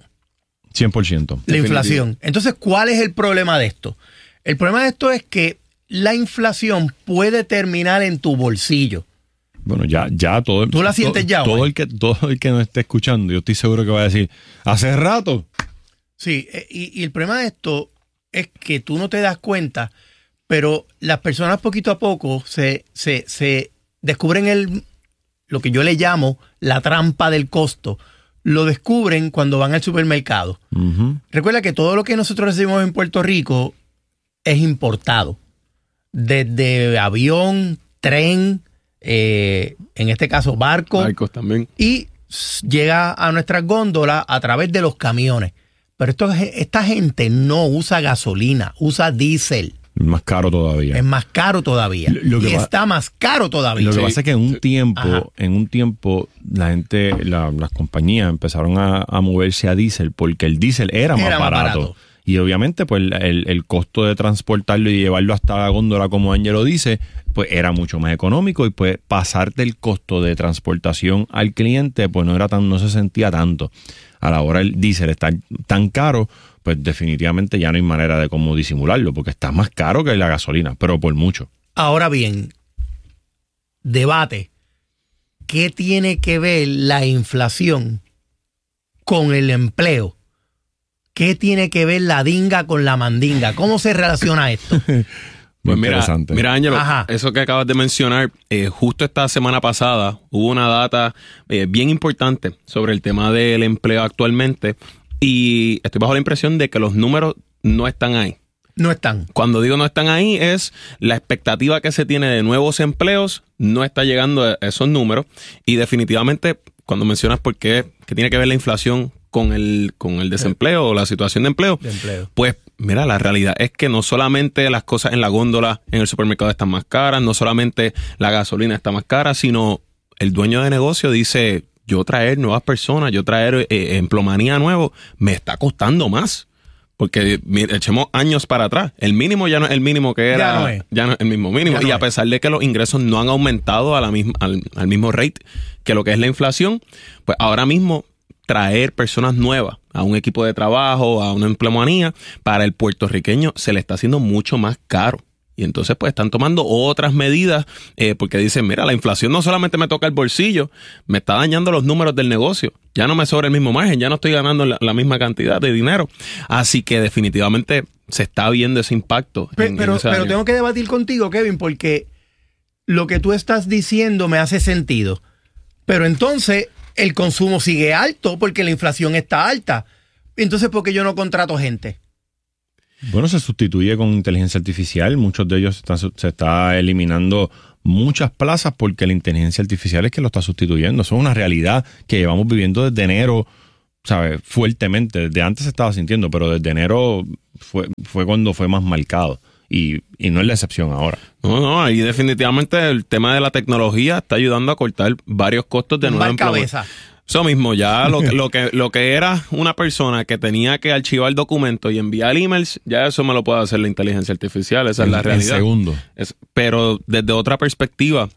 100%. La inflación. Entonces, ¿cuál es el problema de esto? El problema de esto es que la inflación puede terminar en tu bolsillo. Bueno, ya todo. ¿Tú la sientes ya? Todo el que nos esté escuchando, yo estoy seguro que va a decir, hace rato. Sí, y el problema de esto es que tú no te das cuenta, pero las personas poquito a poco se descubren lo que yo le llamo la trampa del costo. Lo descubren cuando van al supermercado. Uh-huh. Recuerda que todo lo que nosotros recibimos en Puerto Rico es importado. Desde avión, tren, en este caso barcos también, y llega a nuestras góndolas a través de los camiones. Pero esta gente no usa gasolina, usa diésel. Es más caro todavía. Es más caro todavía. Está más caro todavía. Lo que pasa es que en un tiempo la gente, las compañías empezaron a moverse a diésel porque el diésel era más barato. Y obviamente, pues, el costo de transportarlo y llevarlo hasta la góndola, como Ángelo dice, pues era mucho más económico y pues pasar del costo de transportación al cliente, pues no se sentía tanto. A la hora el diésel está tan caro, pues definitivamente ya no hay manera de cómo disimularlo, porque está más caro que la gasolina, pero por mucho. Ahora bien, debate. ¿Qué tiene que ver la inflación con el empleo? ¿Qué tiene que ver la dinga con la mandinga? ¿Cómo se relaciona esto? Pues mira, Ángelo, eso que acabas de mencionar, justo esta semana pasada hubo una data bien importante sobre el tema del empleo actualmente y estoy bajo la impresión de que los números no están ahí. No están. Cuando digo no están ahí es la expectativa que se tiene de nuevos empleos no está llegando a esos números y definitivamente cuando mencionas por qué tiene que ver la inflación con el desempleo o la situación de empleo, pues mira, la realidad es que no solamente las cosas en la góndola en el supermercado están más caras, no solamente la gasolina está más cara, sino el dueño de negocio dice, yo traer nuevas personas, yo traer empleomanía nuevo, me está costando más. Porque echemos años para atrás. El mínimo ya no es el mínimo que era. Ya no es el mismo mínimo. Y a pesar de que los ingresos no han aumentado al mismo rate que lo que es la inflación, pues ahora mismo traer personas nuevas a un equipo de trabajo, a una empleomanía, para el puertorriqueño se le está haciendo mucho más caro. Y entonces pues están tomando otras medidas porque dicen, mira, la inflación no solamente me toca el bolsillo, me está dañando los números del negocio. Ya no me sobra el mismo margen, ya no estoy ganando la misma cantidad de dinero. Así que definitivamente se está viendo ese impacto. Pero tengo que debatir contigo, Kevin, porque lo que tú estás diciendo me hace sentido. Pero entonces el consumo sigue alto porque la inflación está alta. Entonces, ¿por qué yo no contrato gente? Bueno, se sustituye con inteligencia artificial. Muchos de ellos se está eliminando muchas plazas porque la inteligencia artificial es que lo está sustituyendo. Eso es una realidad que llevamos viviendo desde enero, ¿sabes? Fuertemente. Desde antes se estaba sintiendo, pero desde enero fue cuando fue más marcado. Y no es la excepción ahora. No, ahí definitivamente el tema de la tecnología está ayudando a cortar varios costos de nueva implementación. Eso mismo, ya lo que era una persona que tenía que archivar documentos y enviar emails, ya eso me lo puede hacer la inteligencia artificial, esa es la realidad. En segundo. Pero desde otra perspectiva,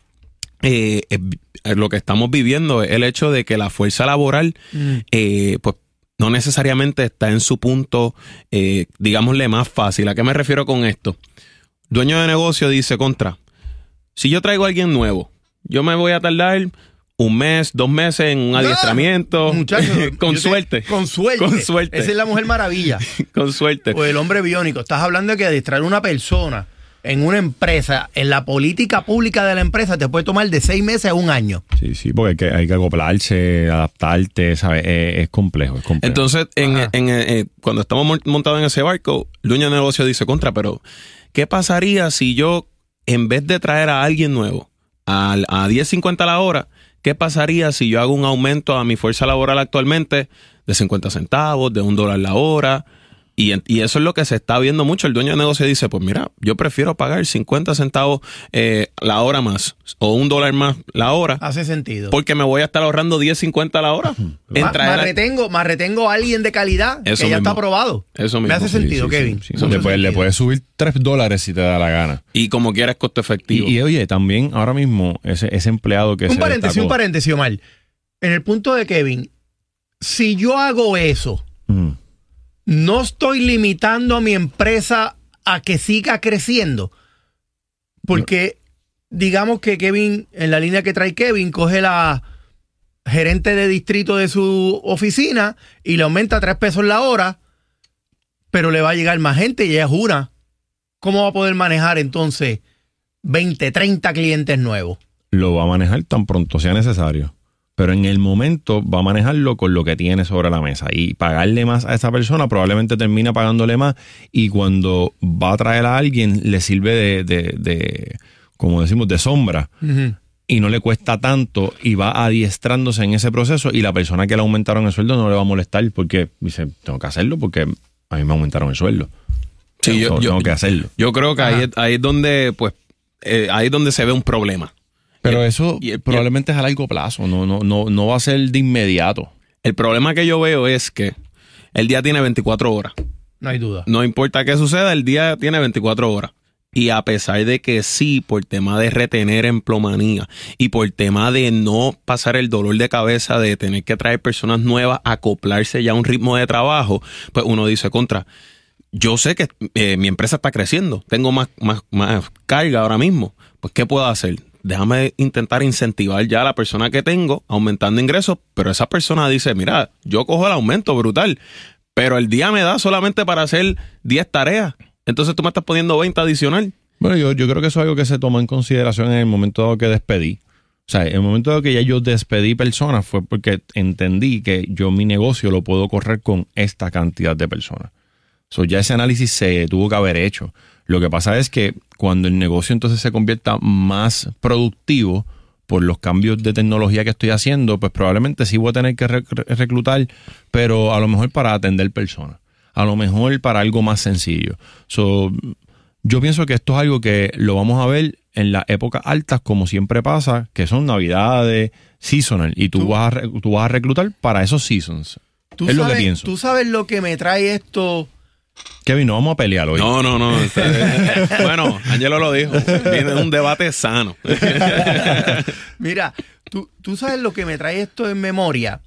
lo que estamos viviendo es el hecho de que la fuerza laboral, pues no necesariamente está en su punto, digámosle, más fácil. ¿A qué me refiero con esto? Dueño de negocio dice, si yo traigo a alguien nuevo, yo me voy a tardar 1 mes, 2 meses en un adiestramiento. Muchachos, con suerte. Con suerte. Esa es la Mujer Maravilla. Con suerte. O el hombre biónico. Estás hablando de que adiestrar a una persona en una empresa, en la política pública de la empresa, te puede tomar de 6 meses a 1 año. Sí, porque hay que acoplarse, adaptarte, ¿sabes? Es complejo. Entonces, cuando estamos montados en ese barco, el dueño de negocio dice, pero ¿qué pasaría si yo, en vez de traer a alguien nuevo a 10.50 la hora, ¿qué pasaría si yo hago un aumento a mi fuerza laboral actualmente de 50 centavos, de $1 la hora? Y eso es lo que se está viendo mucho. El dueño de negocio dice, pues mira, yo prefiero pagar 50 centavos la hora más o $1 más la hora. Hace sentido. Porque me voy a estar ahorrando 10.50 la hora. Más retengo a alguien de calidad eso que ya está aprobado. Eso mismo. Me hace sentido, Kevin. Sí. Le puedes subir $3 si te da la gana. Y como quieras, costo efectivo. Y oye, también ahora mismo ese empleado que un paréntesis, Omar. En el punto de Kevin, si yo hago eso, no estoy limitando a mi empresa a que siga creciendo. Porque digamos que Kevin, en la línea que trae Kevin, coge la gerente de distrito de su oficina y le aumenta $3 la hora, pero le va a llegar más gente y ella jura. ¿Cómo va a poder manejar entonces 20, 30 clientes nuevos? Lo va a manejar tan pronto sea necesario. Pero en el momento va a manejarlo con lo que tiene sobre la mesa. Y pagarle más a esa persona probablemente termina pagándole más. Y cuando va a traer a alguien, le sirve de como decimos, de sombra. Y no le cuesta tanto y va adiestrándose en ese proceso. Y la persona que le aumentaron el sueldo no le va a molestar porque dice, tengo que hacerlo porque a mí me aumentaron el sueldo. Sí, yo tengo que hacerlo. Yo creo que ahí es donde, pues, ahí es donde se ve un problema. Pero eso probablemente es a largo plazo, no va a ser de inmediato. El problema que yo veo es que el día tiene 24 horas. No hay duda. No importa qué suceda, el día tiene 24 horas. Y a pesar de que sí, por tema de retener empleomanía y por tema de no pasar el dolor de cabeza de tener que traer personas nuevas, acoplarse ya a un ritmo de trabajo, pues uno dice, yo sé que mi empresa está creciendo, tengo más carga ahora mismo, pues ¿qué puedo hacer? Déjame intentar incentivar ya a la persona que tengo, aumentando ingresos, pero esa persona dice, mira, yo cojo el aumento brutal, pero el día me da solamente para hacer 10 tareas, entonces tú me estás poniendo 20 adicional. Bueno, yo creo que eso es algo que se toma en consideración en el momento dado que despedí. O sea, en el momento dado que ya yo despedí personas fue porque entendí que yo mi negocio lo puedo correr con esta cantidad de personas. Ya ese análisis se tuvo que haber hecho. Lo que pasa es que cuando el negocio entonces se convierta más productivo por los cambios de tecnología que estoy haciendo, pues probablemente sí voy a tener que reclutar, pero a lo mejor para atender personas, a lo mejor para algo más sencillo. Yo pienso que esto es algo que lo vamos a ver en las épocas altas, como siempre pasa, que son navidades, seasonal, y tú vas a reclutar para esos seasons. Es lo que pienso. ¿Tú sabes lo que me trae esto? Kevin, no vamos a pelear hoy. No. Bueno, Angelo lo dijo. Viene un debate sano. Mira, tú sabes lo que me trae esto en memoria.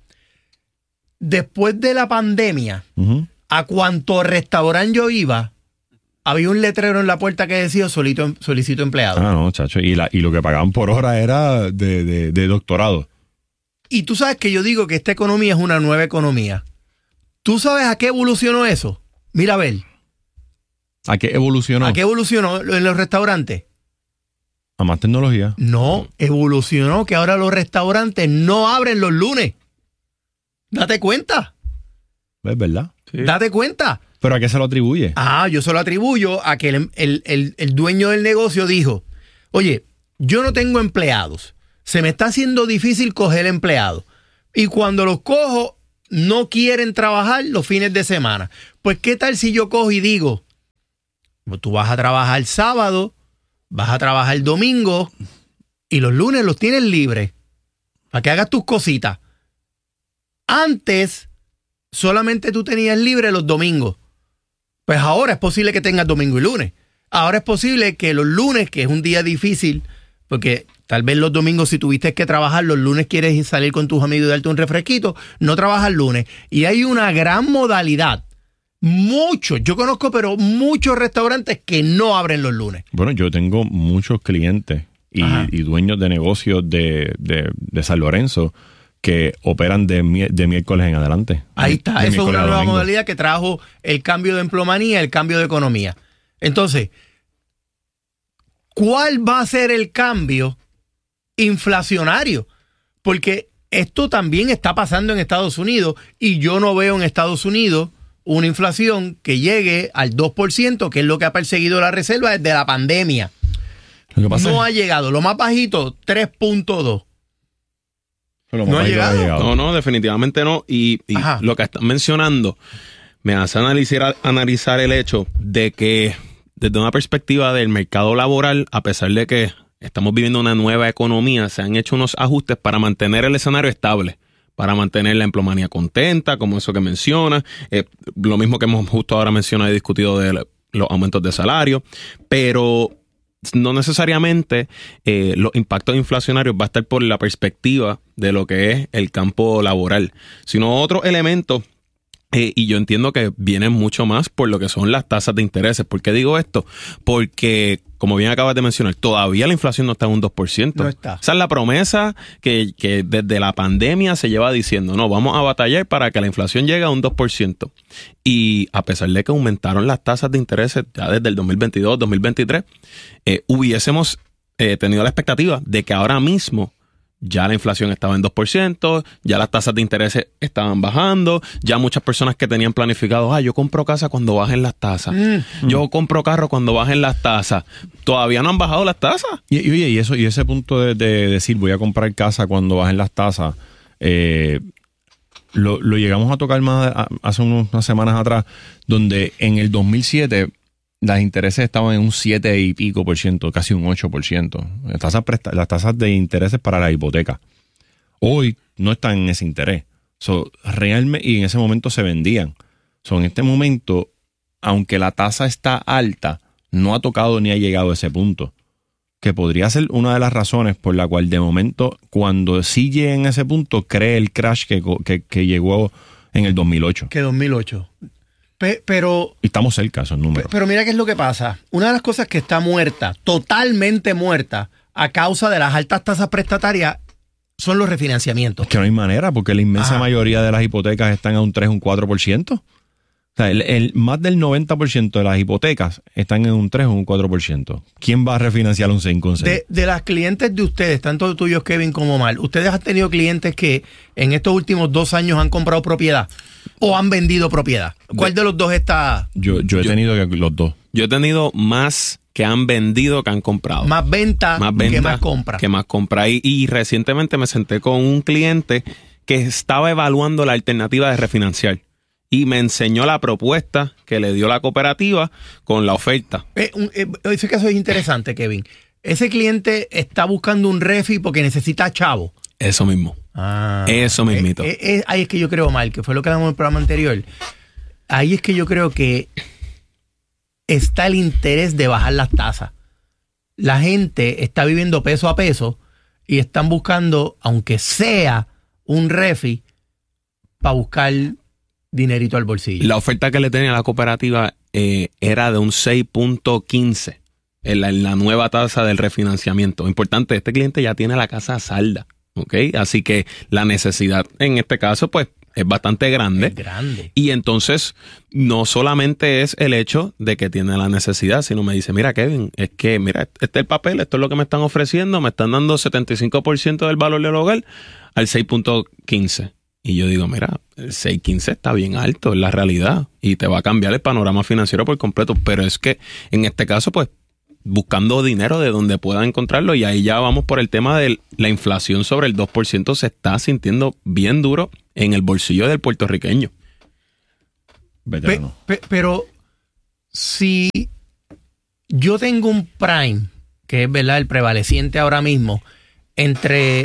Después de la pandemia, a cuánto restaurante yo iba, había un letrero en la puerta que decía solicito empleado. Ah, no, chacho. Y lo que pagaban por hora era de doctorado. Y tú sabes que yo digo que esta economía es una nueva economía. ¿Tú sabes a qué evolucionó eso? Mira, a ver. ¿A qué evolucionó? ¿A qué evolucionó en los restaurantes? A más tecnología. No, evolucionó que ahora los restaurantes no abren los lunes. Date cuenta. ¿Es verdad? Sí. Date cuenta. ¿Pero a qué se lo atribuye? Yo se lo atribuyo a que el dueño del negocio dijo, oye, yo no tengo empleados. Se me está haciendo difícil coger empleados. Y cuando los cojo, no quieren trabajar los fines de semana. Pues, ¿qué tal si yo cojo y digo, tú vas a trabajar sábado, vas a trabajar domingo y los lunes los tienes libres para que hagas tus cositas? Antes, solamente tú tenías libre los domingos. Pues ahora es posible que tengas domingo y lunes. Ahora es posible que los lunes, que es un día difícil, porque tal vez los domingos si tuviste que trabajar, los lunes quieres ir salir con tus amigos y darte un refresquito, no trabajas lunes. Y hay una gran modalidad. Yo conozco, pero muchos restaurantes que no abren los lunes. Bueno, yo tengo muchos clientes y dueños de negocios de San Lorenzo que operan de miércoles en adelante. Ahí está, eso es una nueva modalidad que trajo el cambio de empleomanía, el cambio de economía. Entonces, ¿cuál va a ser el cambio inflacionario? Porque esto también está pasando en Estados Unidos y yo no veo en Estados Unidos una inflación que llegue al 2%, que es lo que ha perseguido la Reserva desde la pandemia. Lo que pasa no ha llegado. Lo más bajito, 3.2. No ha llegado. No, definitivamente no. Y lo que están mencionando me hace analizar el hecho de que desde una perspectiva del mercado laboral, a pesar de que estamos viviendo una nueva economía, se han hecho unos ajustes para mantener el escenario estable, para mantener la empleomanía contenta, como eso que menciona, lo mismo que hemos justo ahora mencionado y discutido de los aumentos de salario, pero no necesariamente los impactos inflacionarios va a estar por la perspectiva de lo que es el campo laboral, sino otros elementos. Y yo entiendo que vienen mucho más por lo que son las tasas de intereses. ¿Por qué digo esto? Porque, como bien acabas de mencionar, todavía la inflación no está en un 2%. No está. Esa es la promesa que desde la pandemia se lleva diciendo, no, vamos a batallar para que la inflación llegue a un 2%. Y a pesar de que aumentaron las tasas de intereses ya desde el 2022, 2023, hubiésemos tenido la expectativa de que ahora mismo ya la inflación estaba en 2%, ya las tasas de interés estaban bajando, ya muchas personas que tenían planificado, yo compro casa cuando bajen las tasas, yo compro carro cuando bajen las tasas, todavía no han bajado las tasas. Y ese punto de decir voy a comprar casa cuando bajen las tasas, lo llegamos a tocar más hace unas semanas atrás, donde en el 2007 las intereses estaban en un 7 y pico por ciento, casi un 8%. Las tasas de intereses para la hipoteca. Hoy no están en ese interés. Realmente, y en ese momento se vendían. En este momento, aunque la tasa está alta, no ha tocado ni ha llegado a ese punto. Que podría ser una de las razones por la cual de momento, cuando sí llegue en ese punto, cree el crash que llegó en el 2008. Que 2008. Pero estamos cerca, esos números. Pero mira qué es lo que pasa. Una de las cosas que está muerta, totalmente muerta, a causa de las altas tasas prestatarias, son los refinanciamientos. Es que no hay manera, porque la inmensa mayoría de las hipotecas están a un 3, un 4%. O sea, más del 90% de las hipotecas están en un 3 o un 4%. ¿Quién va a refinanciar un 5 o un 6? De las clientes de ustedes, tanto tuyos, Kevin, como Mal, ¿ustedes han tenido clientes que en estos últimos 2 años han comprado propiedad o han vendido propiedad? ¿Cuál de los dos está? Yo he tenido los dos. Yo he tenido más que han vendido que han comprado. Más venta que más compra. Que más compra. Y recientemente me senté con un cliente que estaba evaluando la alternativa de refinanciar. Y me enseñó la propuesta que le dio la cooperativa con la oferta. Ese caso es interesante, Kevin. Ese cliente está buscando un refi porque necesita chavo. Eso mismo. Eso mismito. Ahí es que yo creo, Mal, que fue lo que hablamos en el programa anterior. Ahí es que yo creo que está el interés de bajar las tasas. La gente está viviendo peso a peso y están buscando, aunque sea un refi, para buscar dinerito al bolsillo. La oferta que le tenía la cooperativa era de un 6.15 en la nueva tasa del refinanciamiento. Importante, este cliente ya tiene la casa salda, ¿ok? Así que la necesidad en este caso, pues, es bastante grande. Es grande. Y entonces, no solamente es el hecho de que tiene la necesidad, sino me dice, mira, Kevin, es que, mira, este es el papel, esto es lo que me están ofreciendo, me están dando 75% del valor del hogar al 6.15. Y yo digo, mira, el 6.15 está bien alto, es la realidad, y te va a cambiar el panorama financiero por completo. Pero es que, en este caso, pues, buscando dinero de donde pueda encontrarlo, y ahí ya vamos por el tema de la inflación sobre el 2%, se está sintiendo bien duro en el bolsillo del puertorriqueño. Pero si yo tengo un prime, que es verdad el prevaleciente ahora mismo, entre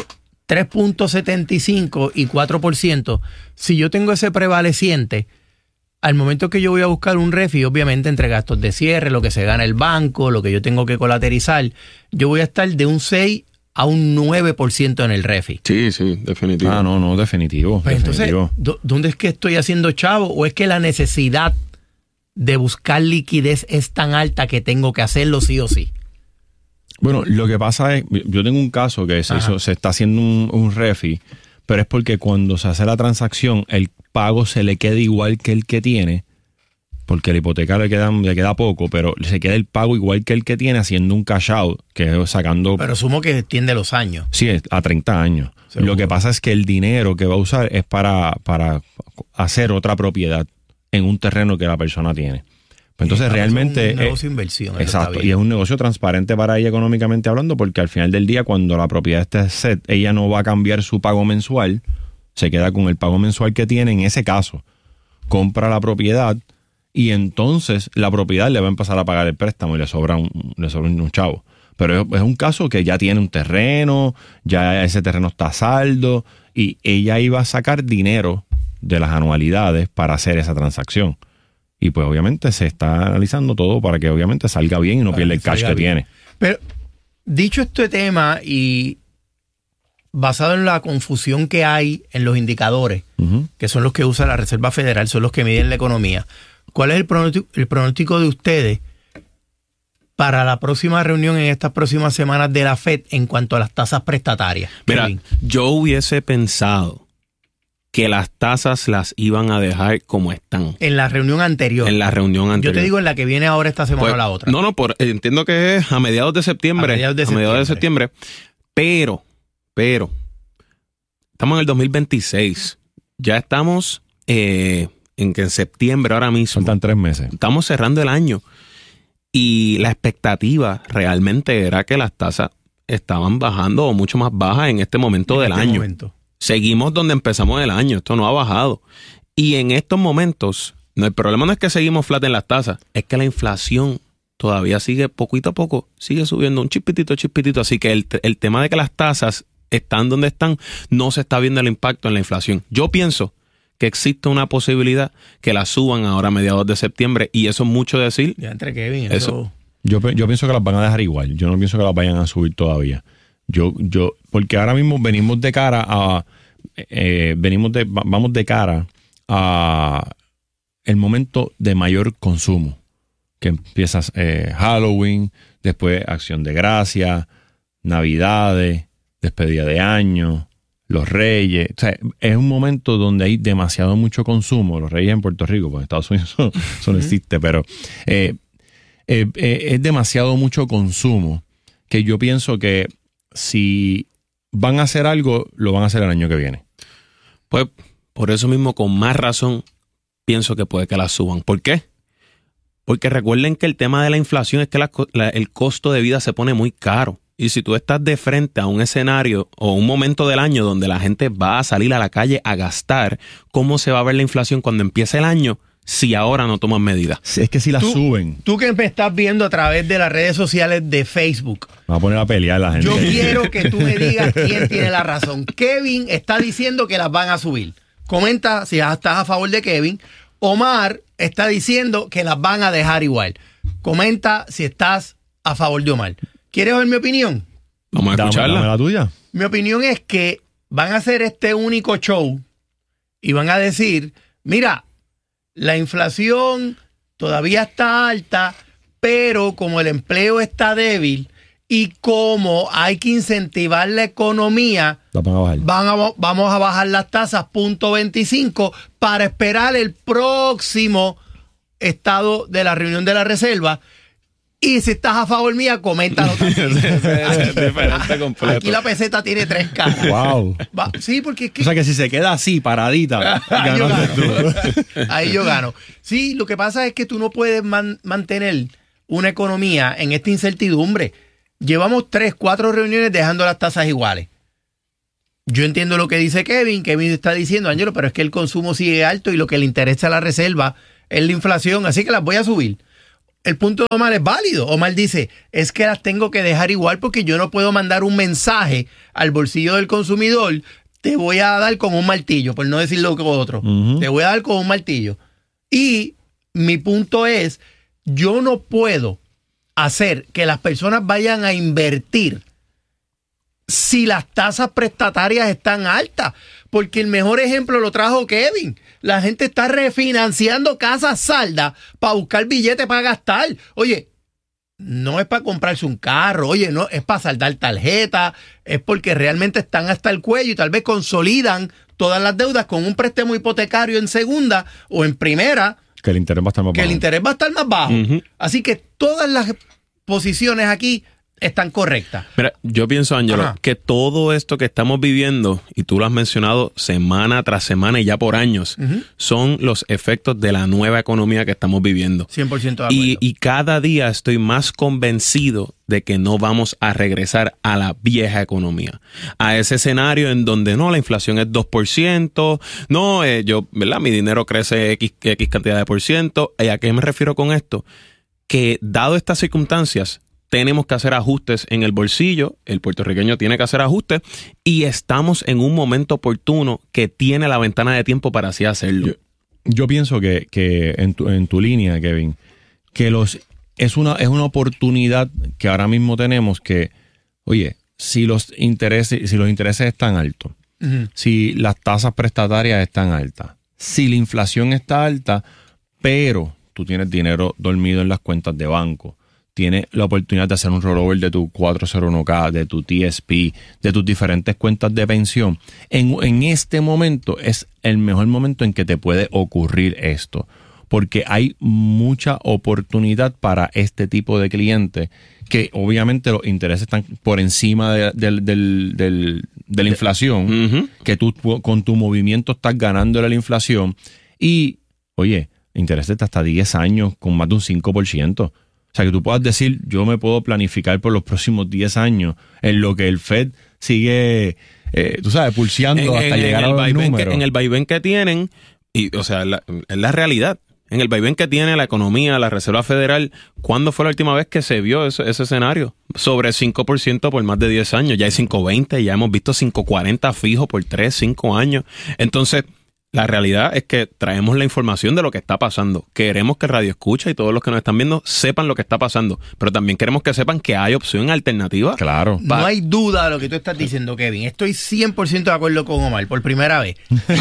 3.75 y 4%, si yo tengo ese prevaleciente, al momento que yo voy a buscar un refi, obviamente entre gastos de cierre, lo que se gana el banco, lo que yo tengo que colateralizar, yo voy a estar de un 6 a un 9% en el refi. Sí, definitivo. No, definitivo. Pues definitivo. entonces, ¿dónde es que estoy haciendo chavo? ¿O es que la necesidad de buscar liquidez es tan alta que tengo que hacerlo sí o sí? Bueno, lo que pasa es, yo tengo un caso que se está haciendo un refi, pero es porque cuando se hace la transacción, el pago se le queda igual que el que tiene, porque la hipoteca le queda poco, pero se queda el pago igual que el que tiene haciendo un cash out, que es sacando... Pero asumo que extiende los años. Sí, a 30 años. Seguro. Lo que pasa es que el dinero que va a usar es para hacer otra propiedad en un terreno que la persona tiene. Entonces realmente... Es un negocio de inversión. Exacto, y es un negocio transparente para ella económicamente hablando, porque al final del día, cuando la propiedad esté set, ella no va a cambiar su pago mensual, se queda con el pago mensual que tiene. En ese caso, compra la propiedad y entonces la propiedad le va a empezar a pagar el préstamo y le sobra un chavo. Pero es un caso que ya tiene un terreno, ya ese terreno está a saldo y ella iba a sacar dinero de las anualidades para hacer esa transacción. Y pues obviamente se está analizando todo para que obviamente salga bien y no pierda el cash que tiene. Pero dicho este tema y basado en la confusión que hay en los indicadores, que son los que usa la Reserva Federal, son los que miden la economía, ¿cuál es el pronóstico de ustedes para la próxima reunión en estas próximas semanas de la FED en cuanto a las tasas prestatarias? Mira, Kevin. yo hubiese pensado que las tasas las iban a dejar como están. En la reunión anterior. Yo te digo en la que viene ahora esta semana o la otra. No, entiendo que es a mediados de septiembre. A mediados de septiembre. Pero, estamos en el 2026. Ya estamos en septiembre ahora mismo. Faltan 3 meses. Estamos cerrando el año. Y la expectativa realmente era que las tasas estaban bajando o mucho más bajas en este momento del año. Seguimos donde empezamos el año, esto no ha bajado. Y en estos momentos, el problema no es que seguimos flat en las tasas, es que la inflación todavía sigue poquito a poco, sigue subiendo un chispitito. Así que el tema de que las tasas están donde están, no se está viendo el impacto en la inflación. Yo pienso que existe una posibilidad que la suban ahora a mediados de septiembre, y eso es mucho decir. Ya entre Kevin, eso. Yo pienso que las van a dejar igual. Yo no pienso que las vayan a subir todavía. Porque ahora mismo venimos de cara a vamos de cara a el momento de mayor consumo, que empiezas Halloween, después Acción de Gracias, Navidades, despedida de año, los Reyes. O sea, es un momento donde hay demasiado mucho consumo. Los Reyes en Puerto Rico, pues en Estados Unidos eso no existe, pero es demasiado mucho consumo que yo pienso que si van a hacer algo, lo van a hacer el año que viene. Pues por eso mismo, con más razón, pienso que puede que la suban. ¿Por qué? Porque recuerden que el tema de la inflación es que el costo de vida se pone muy caro. Y si tú estás de frente a un escenario o un momento del año donde la gente va a salir a la calle a gastar, ¿cómo se va a ver la inflación cuando empiece el año si ahora no toman medidas? Es que si la suben. Tú que me estás viendo a través de las redes sociales de Facebook. Va a poner a pelear la gente. Yo quiero que tú me digas quién tiene la razón. Kevin está diciendo que las van a subir. Comenta si estás a favor de Kevin. Omar está diciendo que las van a dejar igual. Comenta si estás a favor de Omar. ¿Quieres oír mi opinión? Vamos a escucharla. Dame la tuya. Mi opinión es que van a hacer este único show y van a decir, mira, la inflación todavía está alta, pero como el empleo está débil y como hay que incentivar la economía, vamos a bajar las tasas 0.25 para esperar el próximo estado de la reunión de la Reserva. Y si estás a favor mía, coméntalo también. Aquí la peseta tiene 3 caras. Wow. Sí, porque es que... O sea que si se queda así, paradita, ahí yo gano. Sí, lo que pasa es que tú no puedes mantener una economía en esta incertidumbre. Llevamos 3, 4 reuniones dejando las tasas iguales. Yo entiendo lo que dice Kevin. Kevin está diciendo, Ángelo, pero es que el consumo sigue alto y lo que le interesa a la Reserva es la inflación, así que las voy a subir. El punto de Omar es válido. Omar dice, es que las tengo que dejar igual porque yo no puedo mandar un mensaje al bolsillo del consumidor, te voy a dar con un martillo, por no decir lo que otro. Te voy a dar con un martillo. Y mi punto es, yo no puedo hacer que las personas vayan a invertir si las tasas prestatarias están altas. Porque el mejor ejemplo lo trajo Kevin. La gente está refinanciando casas saldas para buscar billetes para gastar. Oye, no es para comprarse un carro, oye, no, es para saldar tarjeta, es porque realmente están hasta el cuello y tal vez consolidan todas las deudas con un préstamo hipotecario en segunda o en primera. Que el interés va a estar más bajo. Que el interés va a estar más bajo. Así que todas las posiciones aquí están correctas. Mira, yo pienso, Ángelo, que todo esto que estamos viviendo, y tú lo has mencionado semana tras semana y ya por años, son los efectos de la nueva economía que estamos viviendo. 100% de acuerdo. Y cada día estoy más convencido de que no vamos a regresar a la vieja economía, a ese escenario en donde no, la inflación es 2%, no, ¿verdad? Mi dinero crece X cantidad de %. ¿A qué me refiero con esto? Que dado estas circunstancias, tenemos que hacer ajustes en el bolsillo, el puertorriqueño tiene que hacer ajustes y estamos en un momento oportuno que tiene la ventana de tiempo para así hacerlo. Yo pienso que en tu línea, Kevin, que es una oportunidad que ahora mismo tenemos que, oye, si los intereses están altos, si las tasas prestatarias están altas, si la inflación está alta, pero tú tienes dinero dormido en las cuentas de banco, tienes la oportunidad de hacer un rollover de tu 401k, de tu TSP, de tus diferentes cuentas de pensión. En este momento es el mejor momento en que te puede ocurrir esto, porque hay mucha oportunidad para este tipo de clientes que obviamente los intereses están por encima de la inflación, que tú con tu movimiento estás ganándole la inflación y, oye, intereses de hasta 10 años con más de un 5%. O sea, que tú puedas decir, yo me puedo planificar por los próximos 10 años en lo que el Fed sigue, tú sabes, pulseando hasta llegar a los números. En el vaivén que tienen, y o sea, es la realidad. En el vaivén que tiene la economía, la Reserva Federal, ¿cuándo fue la última vez que se vio ese escenario? Sobre 5% por más de 10 años. Ya hay 5.20, ya hemos visto 5.40 fijo por 3, 5 años. Entonces, la realidad es que traemos la información de lo que está pasando. Queremos que Radio Escucha y todos los que nos están viendo sepan lo que está pasando, pero también queremos que sepan que hay opción alternativa. Claro. No hay duda de lo que tú estás diciendo, Kevin. Estoy 100% de acuerdo con Omar, por primera vez.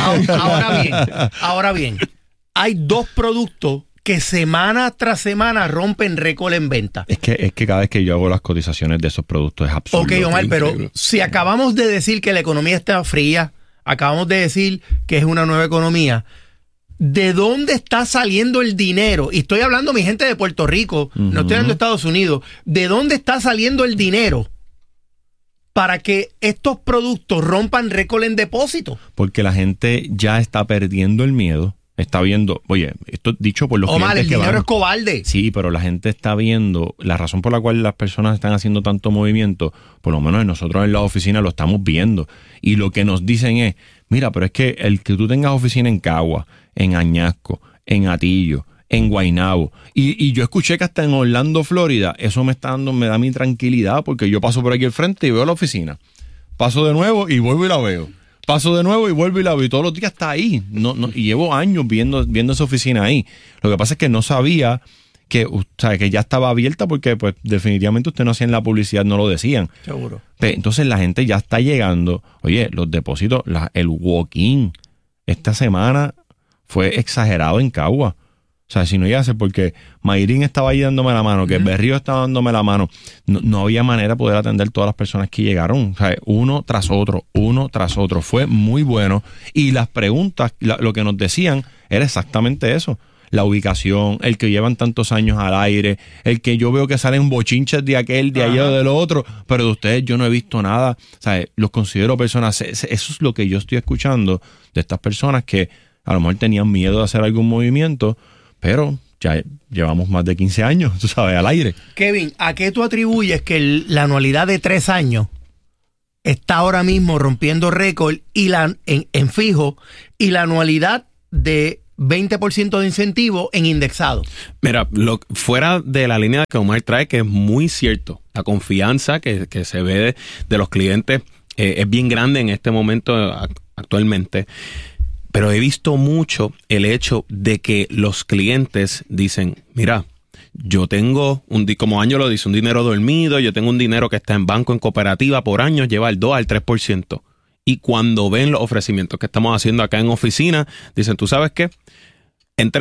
Ahora bien, hay 2 productos que semana tras semana rompen récord en venta. Es que cada vez que yo hago las cotizaciones de esos productos es absurdo. Ok, Omar, pero si acabamos de decir que la economía está fría, acabamos de decir que es una nueva economía, ¿de dónde está saliendo el dinero? Y estoy hablando, mi gente, de Puerto Rico, no estoy hablando de Estados Unidos. ¿De dónde está saliendo el dinero para que estos productos rompan récord en depósito? Porque la gente ya está perdiendo el miedo. Está viendo, oye, esto dicho por los clientes Omar, el dinero es cobarde. Sí, pero la gente está viendo, la razón por la cual las personas están haciendo tanto movimiento, por lo menos nosotros en la oficina lo estamos viendo. Y lo que nos dicen es, mira, pero es que el que tú tengas oficina en Cagua, en Añasco, en Atillo, en Guaynabo, y yo escuché que hasta en Orlando, Florida, eso me da mi tranquilidad, porque yo paso por aquí al frente y veo la oficina. Paso de nuevo y vuelvo y la veo. Paso de nuevo y vuelvo y la veo. Y todos los días está ahí. Y llevo años viendo esa oficina ahí. Lo que pasa es que no sabía que ya estaba abierta porque pues definitivamente ustedes no hacían la publicidad, no lo decían. Seguro. Entonces la gente ya está llegando. Oye, los depósitos, el walk-in esta semana fue exagerado en Cagua. O sea, si no iba a ser porque Mayrín estaba ahí dándome la mano, que Berrío estaba dándome la mano, no había manera de poder atender todas las personas que llegaron. O sea, uno tras otro. Fue muy bueno. Y las preguntas, lo que nos decían era exactamente eso. La ubicación, el que llevan tantos años al aire, el que yo veo que salen bochinches de aquel, de allá o de lo otro, pero de ustedes yo no he visto nada. O sea, los considero personas, eso es lo que yo estoy escuchando de estas personas que a lo mejor tenían miedo de hacer algún movimiento, pero ya llevamos más de 15 años, tú sabes, al aire. Kevin, ¿a qué tú atribuyes que la anualidad de 3 años está ahora mismo rompiendo récord y en fijo, y la anualidad de 20% de incentivo en indexado? Mira, fuera de la línea que Omar trae, que es muy cierto, la confianza que se ve de los clientes es bien grande en este momento actualmente. Pero he visto mucho el hecho de que los clientes dicen, mira, yo tengo, como Año lo dice, un dinero dormido, yo tengo un dinero que está en banco, en cooperativa, por años lleva el 2 al 3%. Y cuando ven los ofrecimientos que estamos haciendo acá en oficina, dicen, ¿tú sabes qué?